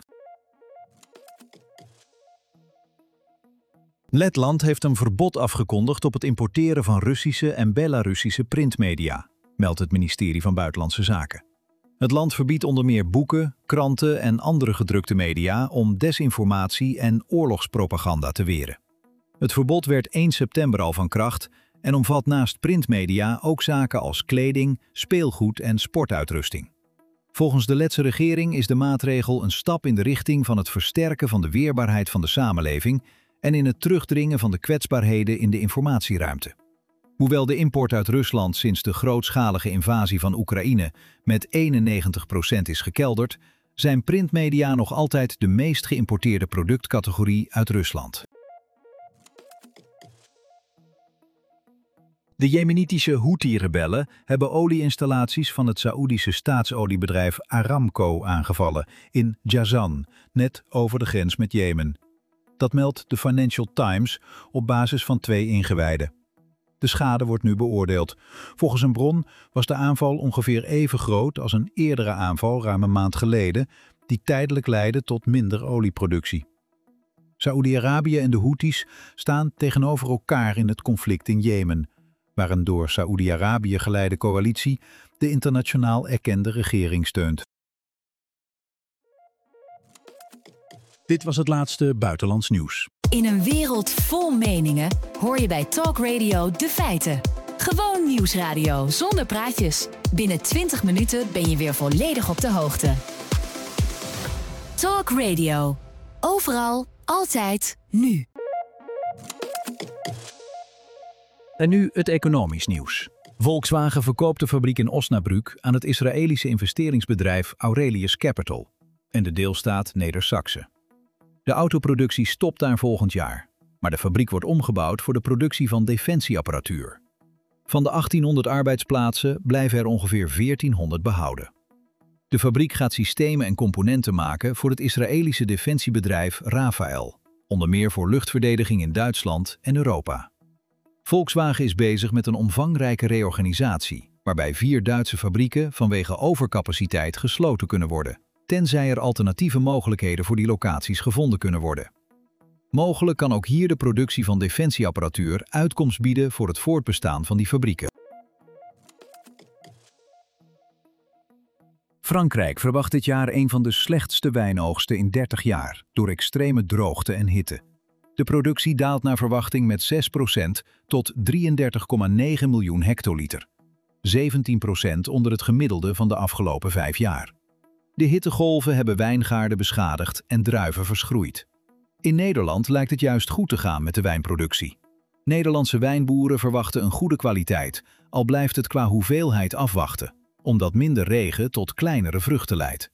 Letland heeft een verbod afgekondigd op het importeren van Russische en Belarussische printmedia, meldt het ministerie van Buitenlandse Zaken. Het land verbiedt onder meer boeken, kranten en andere gedrukte media om desinformatie en oorlogspropaganda te weren. Het verbod werd één september al van kracht en omvat naast printmedia ook zaken als kleding, speelgoed en sportuitrusting. Volgens de Letse regering is de maatregel een stap in de richting van het versterken van de weerbaarheid van de samenleving en in het terugdringen van de kwetsbaarheden in de informatieruimte. Hoewel de import uit Rusland sinds de grootschalige invasie van Oekraïne met eenennegentig procent is gekelderd, zijn printmedia nog altijd de meest geïmporteerde productcategorie uit Rusland. De Jemenitische Houthi-rebellen hebben olieinstallaties van het Saoedische staatsoliebedrijf Aramco aangevallen in Jazan, net over de grens met Jemen. Dat meldt de Financial Times op basis van twee ingewijden. De schade wordt nu beoordeeld. Volgens een bron was de aanval ongeveer even groot als een eerdere aanval ruim een maand geleden, die tijdelijk leidde tot minder olieproductie. Saoedi-Arabië en de Houthis staan tegenover elkaar in het conflict in Jemen, waar een door Saoedi-Arabië geleide coalitie de internationaal erkende regering steunt. Dit was het laatste buitenlands nieuws. In een wereld vol meningen hoor je bij Talk Radio de feiten. Gewoon nieuwsradio zonder praatjes. Binnen twintig minuten ben je weer volledig op de hoogte. Talk Radio. Overal, altijd, nu. En nu het economisch nieuws. Volkswagen verkoopt de fabriek in Osnabrück aan het Israëlische investeringsbedrijf Aurelius Capital en de deelstaat Neder-Saxe. De autoproductie stopt daar volgend jaar, maar de fabriek wordt omgebouwd voor de productie van defensieapparatuur. Van de achttienhonderd arbeidsplaatsen blijven er ongeveer veertienhonderd behouden. De fabriek gaat systemen en componenten maken voor het Israëlische defensiebedrijf Rafael, onder meer voor luchtverdediging in Duitsland en Europa. Volkswagen is bezig met een omvangrijke reorganisatie, waarbij vier Duitse fabrieken vanwege overcapaciteit gesloten kunnen worden, tenzij er alternatieve mogelijkheden voor die locaties gevonden kunnen worden. Mogelijk kan ook hier de productie van defensieapparatuur uitkomst bieden voor het voortbestaan van die fabrieken. Frankrijk verwacht dit jaar een van de slechtste wijnoogsten in dertig jaar door extreme droogte en hitte. De productie daalt naar verwachting met zes procent tot drieëndertig komma negen miljoen hectoliter. zeventien procent onder het gemiddelde van de afgelopen vijf jaar. De hittegolven hebben wijngaarden beschadigd en druiven verschroeid. In Nederland lijkt het juist goed te gaan met de wijnproductie. Nederlandse wijnboeren verwachten een goede kwaliteit, al blijft het qua hoeveelheid afwachten, omdat minder regen tot kleinere vruchten leidt.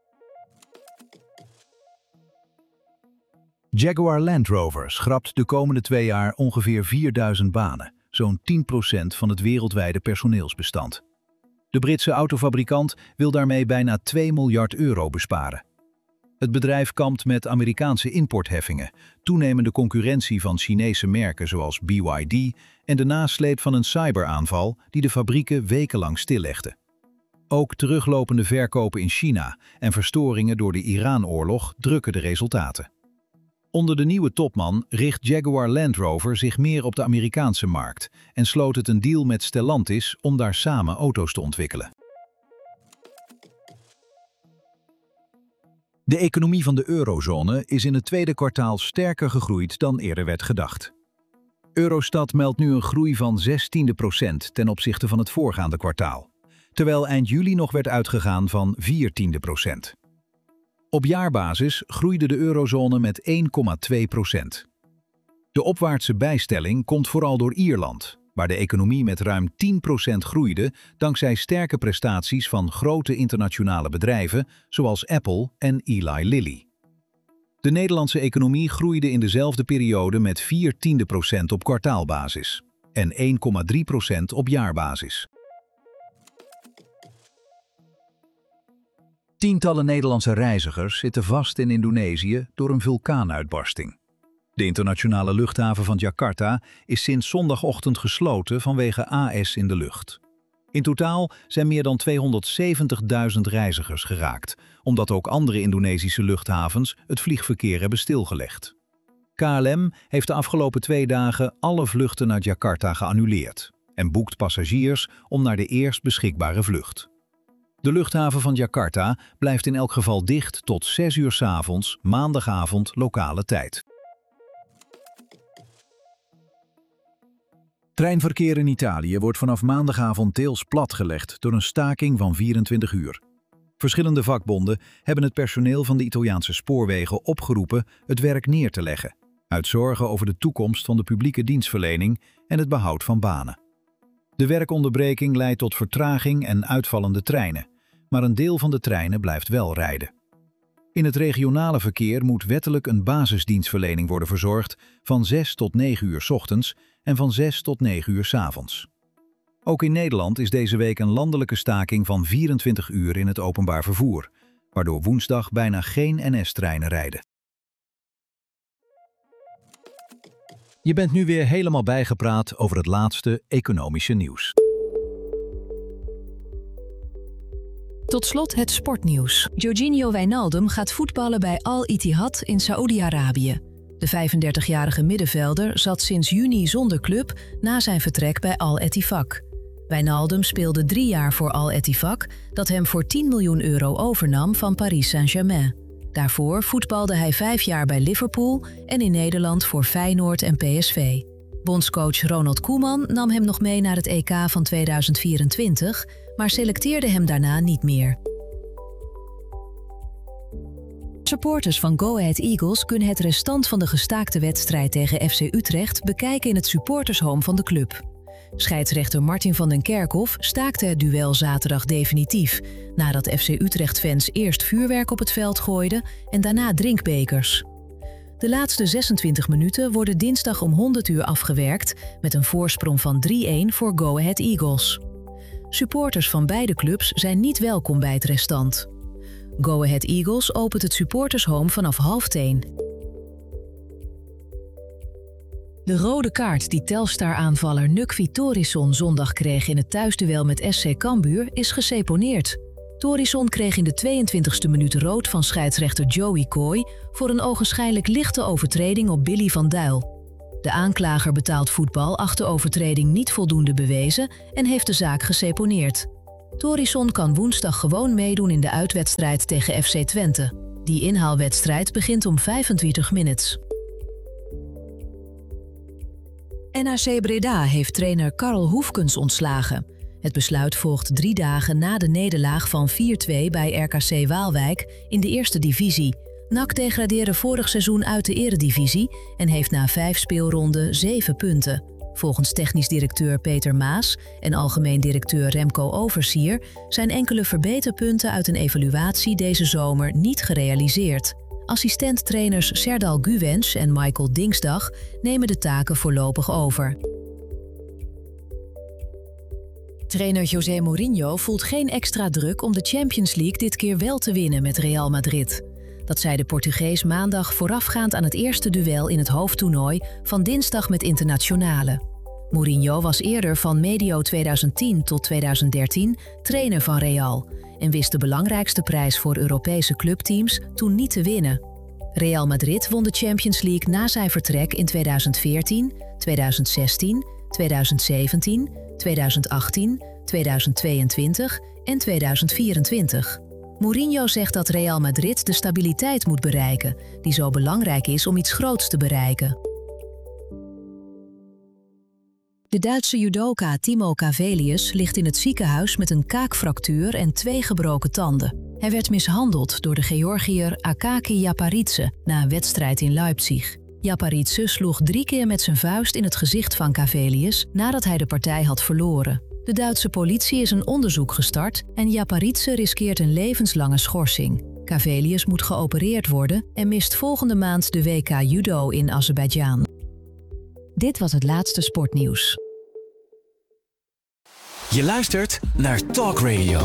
Jaguar Land Rover schrapt de komende twee jaar ongeveer vierduizend banen, zo'n tien procent van het wereldwijde personeelsbestand. De Britse autofabrikant wil daarmee bijna twee miljard euro besparen. Het bedrijf kampt met Amerikaanse importheffingen, toenemende concurrentie van Chinese merken zoals B Y D en de nasleep van een cyberaanval die de fabrieken wekenlang stillegde. Ook teruglopende verkopen in China en verstoringen door de Iran-oorlog drukken de resultaten. Onder de nieuwe topman richt Jaguar Land Rover zich meer op de Amerikaanse markt en sloot het een deal met Stellantis om daar samen auto's te ontwikkelen. De economie van de eurozone is in het tweede kwartaal sterker gegroeid dan eerder werd gedacht. Eurostat meldt nu een groei van zestien procent ten opzichte van het voorgaande kwartaal, terwijl eind juli nog werd uitgegaan van veertien procent. Op jaarbasis groeide de eurozone met één komma twee procent. De opwaartse bijstelling komt vooral door Ierland, waar de economie met ruim tien procent groeide dankzij sterke prestaties van grote internationale bedrijven zoals Apple en Eli Lilly. De Nederlandse economie groeide in dezelfde periode met vier tiende procent op kwartaalbasis en één komma drie procent op jaarbasis. Tientallen Nederlandse reizigers zitten vast in Indonesië door een vulkaanuitbarsting. De internationale luchthaven van Jakarta is sinds zondagochtend gesloten vanwege A S in de lucht. In totaal zijn meer dan tweehonderdzeventigduizend reizigers geraakt, omdat ook andere Indonesische luchthavens het vliegverkeer hebben stilgelegd. K L M heeft de afgelopen twee dagen alle vluchten naar Jakarta geannuleerd en boekt passagiers om naar de eerst beschikbare vlucht. De luchthaven van Jakarta blijft in elk geval dicht tot zes uur 's avonds, maandagavond lokale tijd. Treinverkeer in Italië wordt vanaf maandagavond deels platgelegd door een staking van vierentwintig uur. Verschillende vakbonden hebben het personeel van de Italiaanse spoorwegen opgeroepen het werk neer te leggen, uit zorgen over de toekomst van de publieke dienstverlening en het behoud van banen. De werkonderbreking leidt tot vertraging en uitvallende treinen, maar een deel van de treinen blijft wel rijden. In het regionale verkeer moet wettelijk een basisdienstverlening worden verzorgd van zes tot negen uur 's ochtends en van zes tot negen uur 's avonds. Ook in Nederland is deze week een landelijke staking van vierentwintig uur in het openbaar vervoer, waardoor woensdag bijna geen N S-treinen rijden. Je bent nu weer helemaal bijgepraat over het laatste economische nieuws. Tot slot het sportnieuws. Georginio Wijnaldum gaat voetballen bij Al Ittihad in Saoedi-Arabië. De vijfendertigjarige middenvelder zat sinds juni zonder club na zijn vertrek bij Al Ettifaq. Wijnaldum speelde drie jaar voor Al Ettifaq, dat hem voor tien miljoen euro overnam van Paris Saint-Germain. Daarvoor voetbalde hij vijf jaar bij Liverpool en in Nederland voor Feyenoord en P S V. Bondscoach Ronald Koeman nam hem nog mee naar het E K van tweeduizend vierentwintig, maar selecteerde hem daarna niet meer. Supporters van Go Ahead Eagles kunnen het restant van de gestaakte wedstrijd tegen F C Utrecht bekijken in het supportershome van de club. Scheidsrechter Martin van den Kerkhof staakte het duel zaterdag definitief, nadat F C Utrecht-fans eerst vuurwerk op het veld gooiden en daarna drinkbekers. De laatste zesentwintig minuten worden dinsdag om honderd uur afgewerkt met een voorsprong van drie-een voor Go Ahead Eagles. Supporters van beide clubs zijn niet welkom bij het restant. Go Ahead Eagles opent het supportershome vanaf half tien. De rode kaart die Telstar-aanvaller Nukvi Torisson zondag kreeg in het thuisduel met S C Cambuur is geseponeerd. Torisson kreeg in de tweeëntwintigste minuut rood van scheidsrechter Joey Coy voor een ogenschijnlijk lichte overtreding op Billy van Duil. De aanklager betaald voetbal acht de overtreding niet voldoende bewezen en heeft de zaak geseponeerd. Torisson kan woensdag gewoon meedoen in de uitwedstrijd tegen F C Twente. Die inhaalwedstrijd begint om vijfentwintig minutes. N A C Breda heeft trainer Karl Hoefkens ontslagen. Het besluit volgt drie dagen na de nederlaag van vier twee bij R K C Waalwijk in de eerste divisie. N A C degradeerde vorig seizoen uit de eredivisie en heeft na vijf speelronden zeven punten. Volgens technisch directeur Peter Maas en algemeen directeur Remco Oversier zijn enkele verbeterpunten uit een evaluatie deze zomer niet gerealiseerd. Assistent-trainers Serdal Guwens en Michael Dingsdag nemen de taken voorlopig over. Trainer José Mourinho voelt geen extra druk om de Champions League dit keer wel te winnen met Real Madrid. Dat zei de Portugees maandag voorafgaand aan het eerste duel in het hoofdtoernooi van dinsdag met Internationale. Mourinho was eerder van medio tweeduizend tien tot tweeduizend dertien trainer van Real en wist de belangrijkste prijs voor Europese clubteams toen niet te winnen. Real Madrid won de Champions League na zijn vertrek in tweeduizend veertien, tweeduizend zestien, tweeduizend zeventien, tweeduizend achttien, tweeduizend tweeëntwintig en tweeduizend vierentwintig. Mourinho zegt dat Real Madrid de stabiliteit moet bereiken, die zo belangrijk is om iets groots te bereiken. De Duitse judoka Timo Cavelius ligt in het ziekenhuis met een kaakfractuur en twee gebroken tanden. Hij werd mishandeld door de Georgiër Akaki Japaridze na een wedstrijd in Leipzig. Japaridze sloeg drie keer met zijn vuist in het gezicht van Cavelius nadat hij de partij had verloren. De Duitse politie is een onderzoek gestart en Japaridze riskeert een levenslange schorsing. Cavelius moet geopereerd worden en mist volgende maand de W K Judo in Azerbeidzjan. Dit was het laatste sportnieuws. Je luistert naar Talk Radio.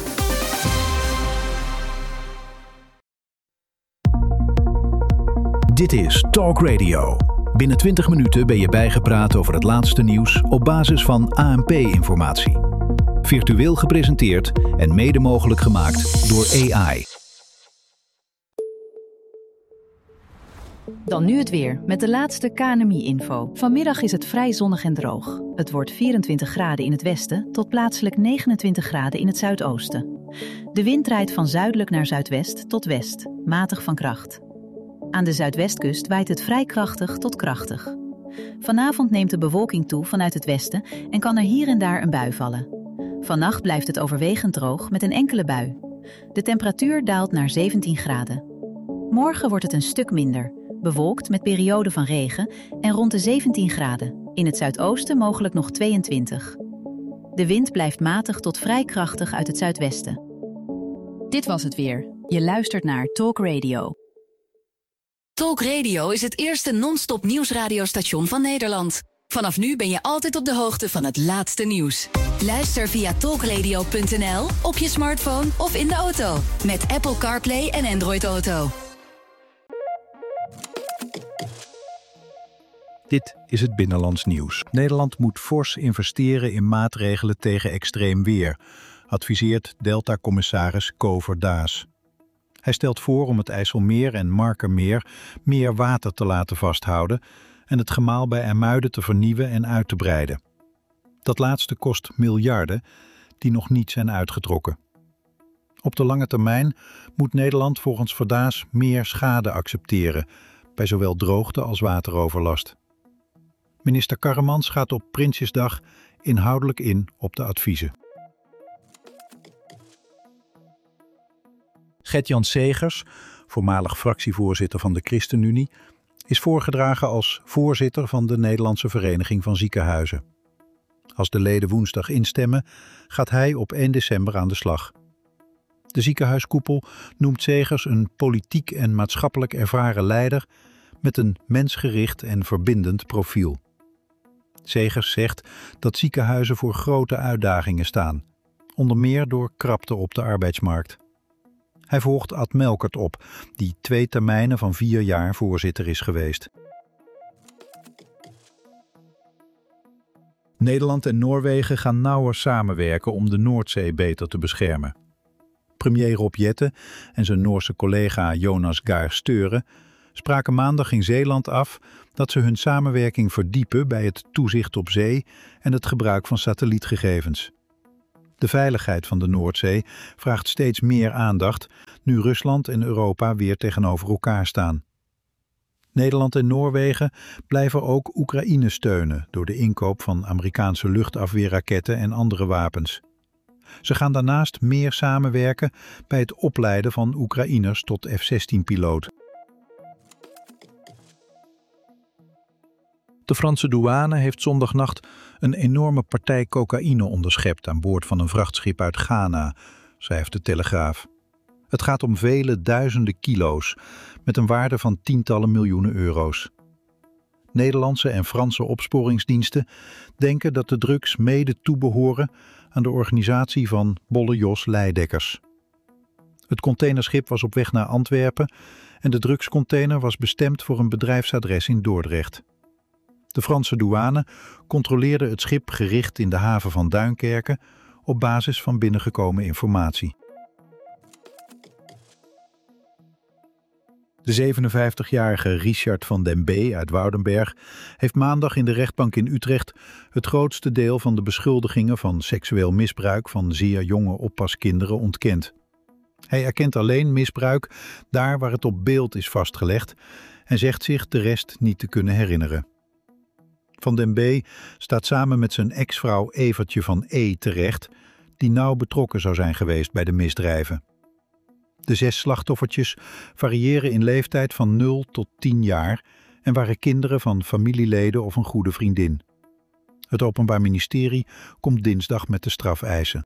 Dit is Talk Radio. Binnen twintig minuten ben je bijgepraat over het laatste nieuws op basis van A N P-informatie. Virtueel gepresenteerd en mede mogelijk gemaakt door A I. Dan nu het weer, met de laatste K N M I-info. Vanmiddag is het vrij zonnig en droog. Het wordt vierentwintig graden in het westen tot plaatselijk negenentwintig graden in het zuidoosten. De wind draait van zuidelijk naar zuidwest tot west, matig van kracht. Aan de zuidwestkust waait het vrij krachtig tot krachtig. Vanavond neemt de bewolking toe vanuit het westen en kan er hier en daar een bui vallen. Vannacht blijft het overwegend droog met een enkele bui. De temperatuur daalt naar zeventien graden. Morgen wordt het een stuk minder, bewolkt met perioden van regen en rond de zeventien graden. In het zuidoosten mogelijk nog tweeëntwintig. De wind blijft matig tot vrij krachtig uit het zuidwesten. Dit was het weer. Je luistert naar Talk Radio. Talk Radio is het eerste non-stop nieuwsradiostation van Nederland. Vanaf nu ben je altijd op de hoogte van het laatste nieuws. Luister via talkradio punt n l, op je smartphone of in de auto. Met Apple CarPlay en Android Auto. Dit is het Binnenlands nieuws. Nederland moet fors investeren in maatregelen tegen extreem weer, adviseert Delta-commissaris Co Verdaas. Hij stelt voor om het IJsselmeer en Markermeer meer water te laten vasthouden en het gemaal bij IJmuiden te vernieuwen en uit te breiden. Dat laatste kost miljarden die nog niet zijn uitgetrokken. Op de lange termijn moet Nederland volgens Verdaas meer schade accepteren bij zowel droogte als wateroverlast. Minister Karremans gaat op Prinsjesdag inhoudelijk in op de adviezen. Gert-Jan Segers, voormalig fractievoorzitter van de ChristenUnie, is voorgedragen als voorzitter van de Nederlandse Vereniging van Ziekenhuizen. Als de leden woensdag instemmen, gaat hij op één december aan de slag. De ziekenhuiskoepel noemt Segers een politiek en maatschappelijk ervaren leider met een mensgericht en verbindend profiel. Segers zegt dat ziekenhuizen voor grote uitdagingen staan, onder meer door krapte op de arbeidsmarkt. Hij volgt Ad Melkert op, die twee termijnen van vier jaar voorzitter is geweest. Nederland en Noorwegen gaan nauwer samenwerken om de Noordzee beter te beschermen. Premier Rob Jetten en zijn Noorse collega Jonas Gahr Støre spraken maandag in Zeeland af dat ze hun samenwerking verdiepen bij het toezicht op zee en het gebruik van satellietgegevens. De veiligheid van de Noordzee vraagt steeds meer aandacht, nu Rusland en Europa weer tegenover elkaar staan. Nederland en Noorwegen blijven ook Oekraïne steunen door de inkoop van Amerikaanse luchtafweerraketten en andere wapens. Ze gaan daarnaast meer samenwerken bij het opleiden van Oekraïners tot F zestien piloot. De Franse douane heeft zondagnacht een enorme partij cocaïne onderschept aan boord van een vrachtschip uit Ghana, schrijft de Telegraaf. Het gaat om vele duizenden kilo's, met een waarde van tientallen miljoenen euro's. Nederlandse en Franse opsporingsdiensten denken dat de drugs mede toebehoren aan de organisatie van Bolle Jos Leidekkers. Het containerschip was op weg naar Antwerpen en de drugscontainer was bestemd voor een bedrijfsadres in Dordrecht. De Franse douane controleerde het schip gericht in de haven van Duinkerke op basis van binnengekomen informatie. De zevenenvijftigjarige Richard van den B. uit Woudenberg heeft maandag in de rechtbank in Utrecht het grootste deel van de beschuldigingen van seksueel misbruik van zeer jonge oppaskinderen ontkend. Hij erkent alleen misbruik daar waar het op beeld is vastgelegd en zegt zich de rest niet te kunnen herinneren. Van den B. staat samen met zijn ex-vrouw Evertje van E. terecht, die nauw betrokken zou zijn geweest bij de misdrijven. De zes slachtoffertjes variëren in leeftijd van nul tot tien jaar en waren kinderen van familieleden of een goede vriendin. Het Openbaar Ministerie komt dinsdag met de strafeisen.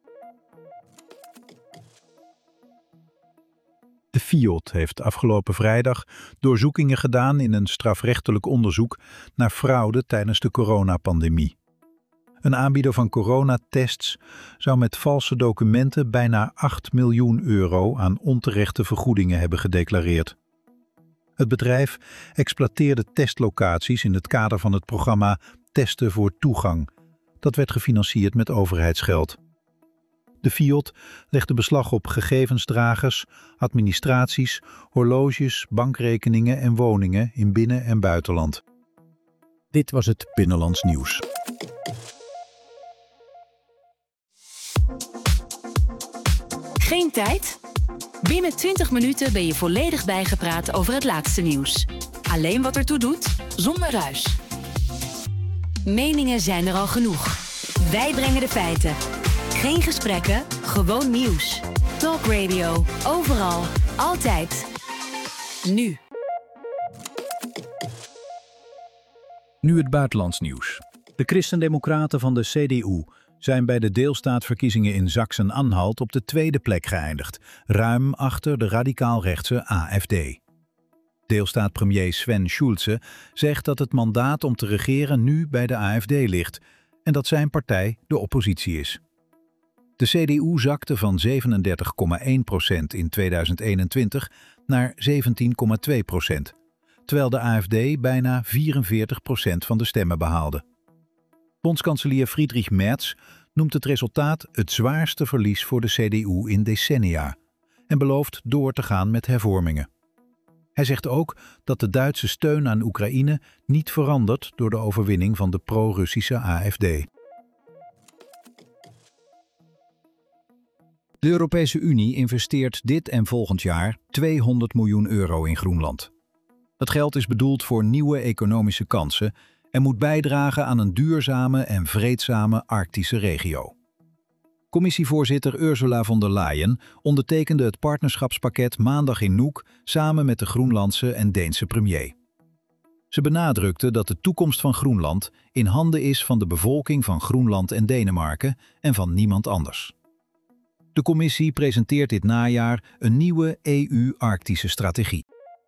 De Fiat heeft afgelopen vrijdag doorzoekingen gedaan in een strafrechtelijk onderzoek naar fraude tijdens de coronapandemie. Een aanbieder van coronatests zou met valse documenten bijna acht miljoen euro aan onterechte vergoedingen hebben gedeclareerd. Het bedrijf exploiteerde testlocaties in het kader van het programma Testen voor Toegang. Dat werd gefinancierd met overheidsgeld. De Fiat legde beslag op gegevensdragers, administraties, horloges, bankrekeningen en woningen in binnen- en buitenland. Dit was het Binnenlands Nieuws. Geen tijd? Binnen twintig minuten ben je volledig bijgepraat over het laatste nieuws. Alleen wat ertoe doet, zonder ruis. Meningen zijn er al genoeg. Wij brengen de feiten. Geen gesprekken, gewoon nieuws. Talk Radio, overal, altijd. Nu. Nu het buitenlands nieuws. De Christendemocraten van de C D U zijn bij de deelstaatverkiezingen in Sachsen-Anhalt op de tweede plek geëindigd, ruim achter de radicaal-rechtse A F D. Deelstaatpremier Sven Schulze zegt dat het mandaat om te regeren nu bij de A F D ligt en dat zijn partij de oppositie is. De C D U zakte van zevenendertig komma één procent in tweeduizend eenentwintig naar zeventien komma twee procent, terwijl de A F D bijna vierenveertig procent van de stemmen behaalde. Bondskanselier Friedrich Merz noemt het resultaat het zwaarste verlies voor de C D U in decennia en belooft door te gaan met hervormingen. Hij zegt ook dat de Duitse steun aan Oekraïne niet verandert door de overwinning van de pro-Russische A F D. De Europese Unie investeert dit en volgend jaar tweehonderd miljoen euro in Groenland. Dat geld is bedoeld voor nieuwe economische kansen en moet bijdragen aan een duurzame en vreedzame Arctische regio. Commissievoorzitter Ursula von der Leyen ondertekende het partnerschapspakket maandag in Nuuk samen met de Groenlandse en Deense premier. Ze benadrukte dat de toekomst van Groenland in handen is van de bevolking van Groenland en Denemarken en van niemand anders. De commissie presenteert dit najaar een nieuwe E U-Arctische strategie.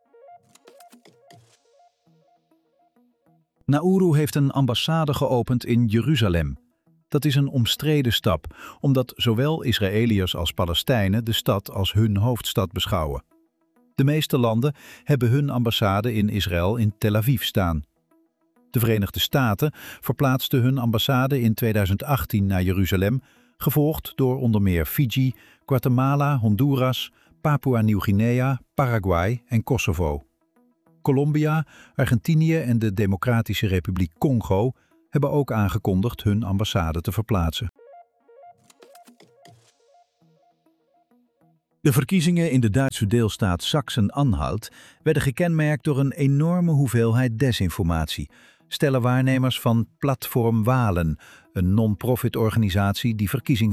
Nauru heeft een ambassade geopend in Jeruzalem. Dat is een omstreden stap, omdat zowel Israëliërs als Palestijnen de stad als hun hoofdstad beschouwen. De meeste landen hebben hun ambassade in Israël in Tel Aviv staan. De Verenigde Staten verplaatsten hun ambassade in tweeduizend achttien naar Jeruzalem, gevolgd door onder meer Fiji, Guatemala, Honduras, Papua-Nieuw-Guinea, Paraguay en Kosovo. Colombia, Argentinië en de Democratische Republiek Congo hebben ook aangekondigd hun ambassade te verplaatsen. De verkiezingen in de Duitse deelstaat Sachsen-Anhalt werden gekenmerkt door een enorme hoeveelheid desinformatie, stellen waarnemers van Platform Wahlen, een non-profit organisatie die verkiezingen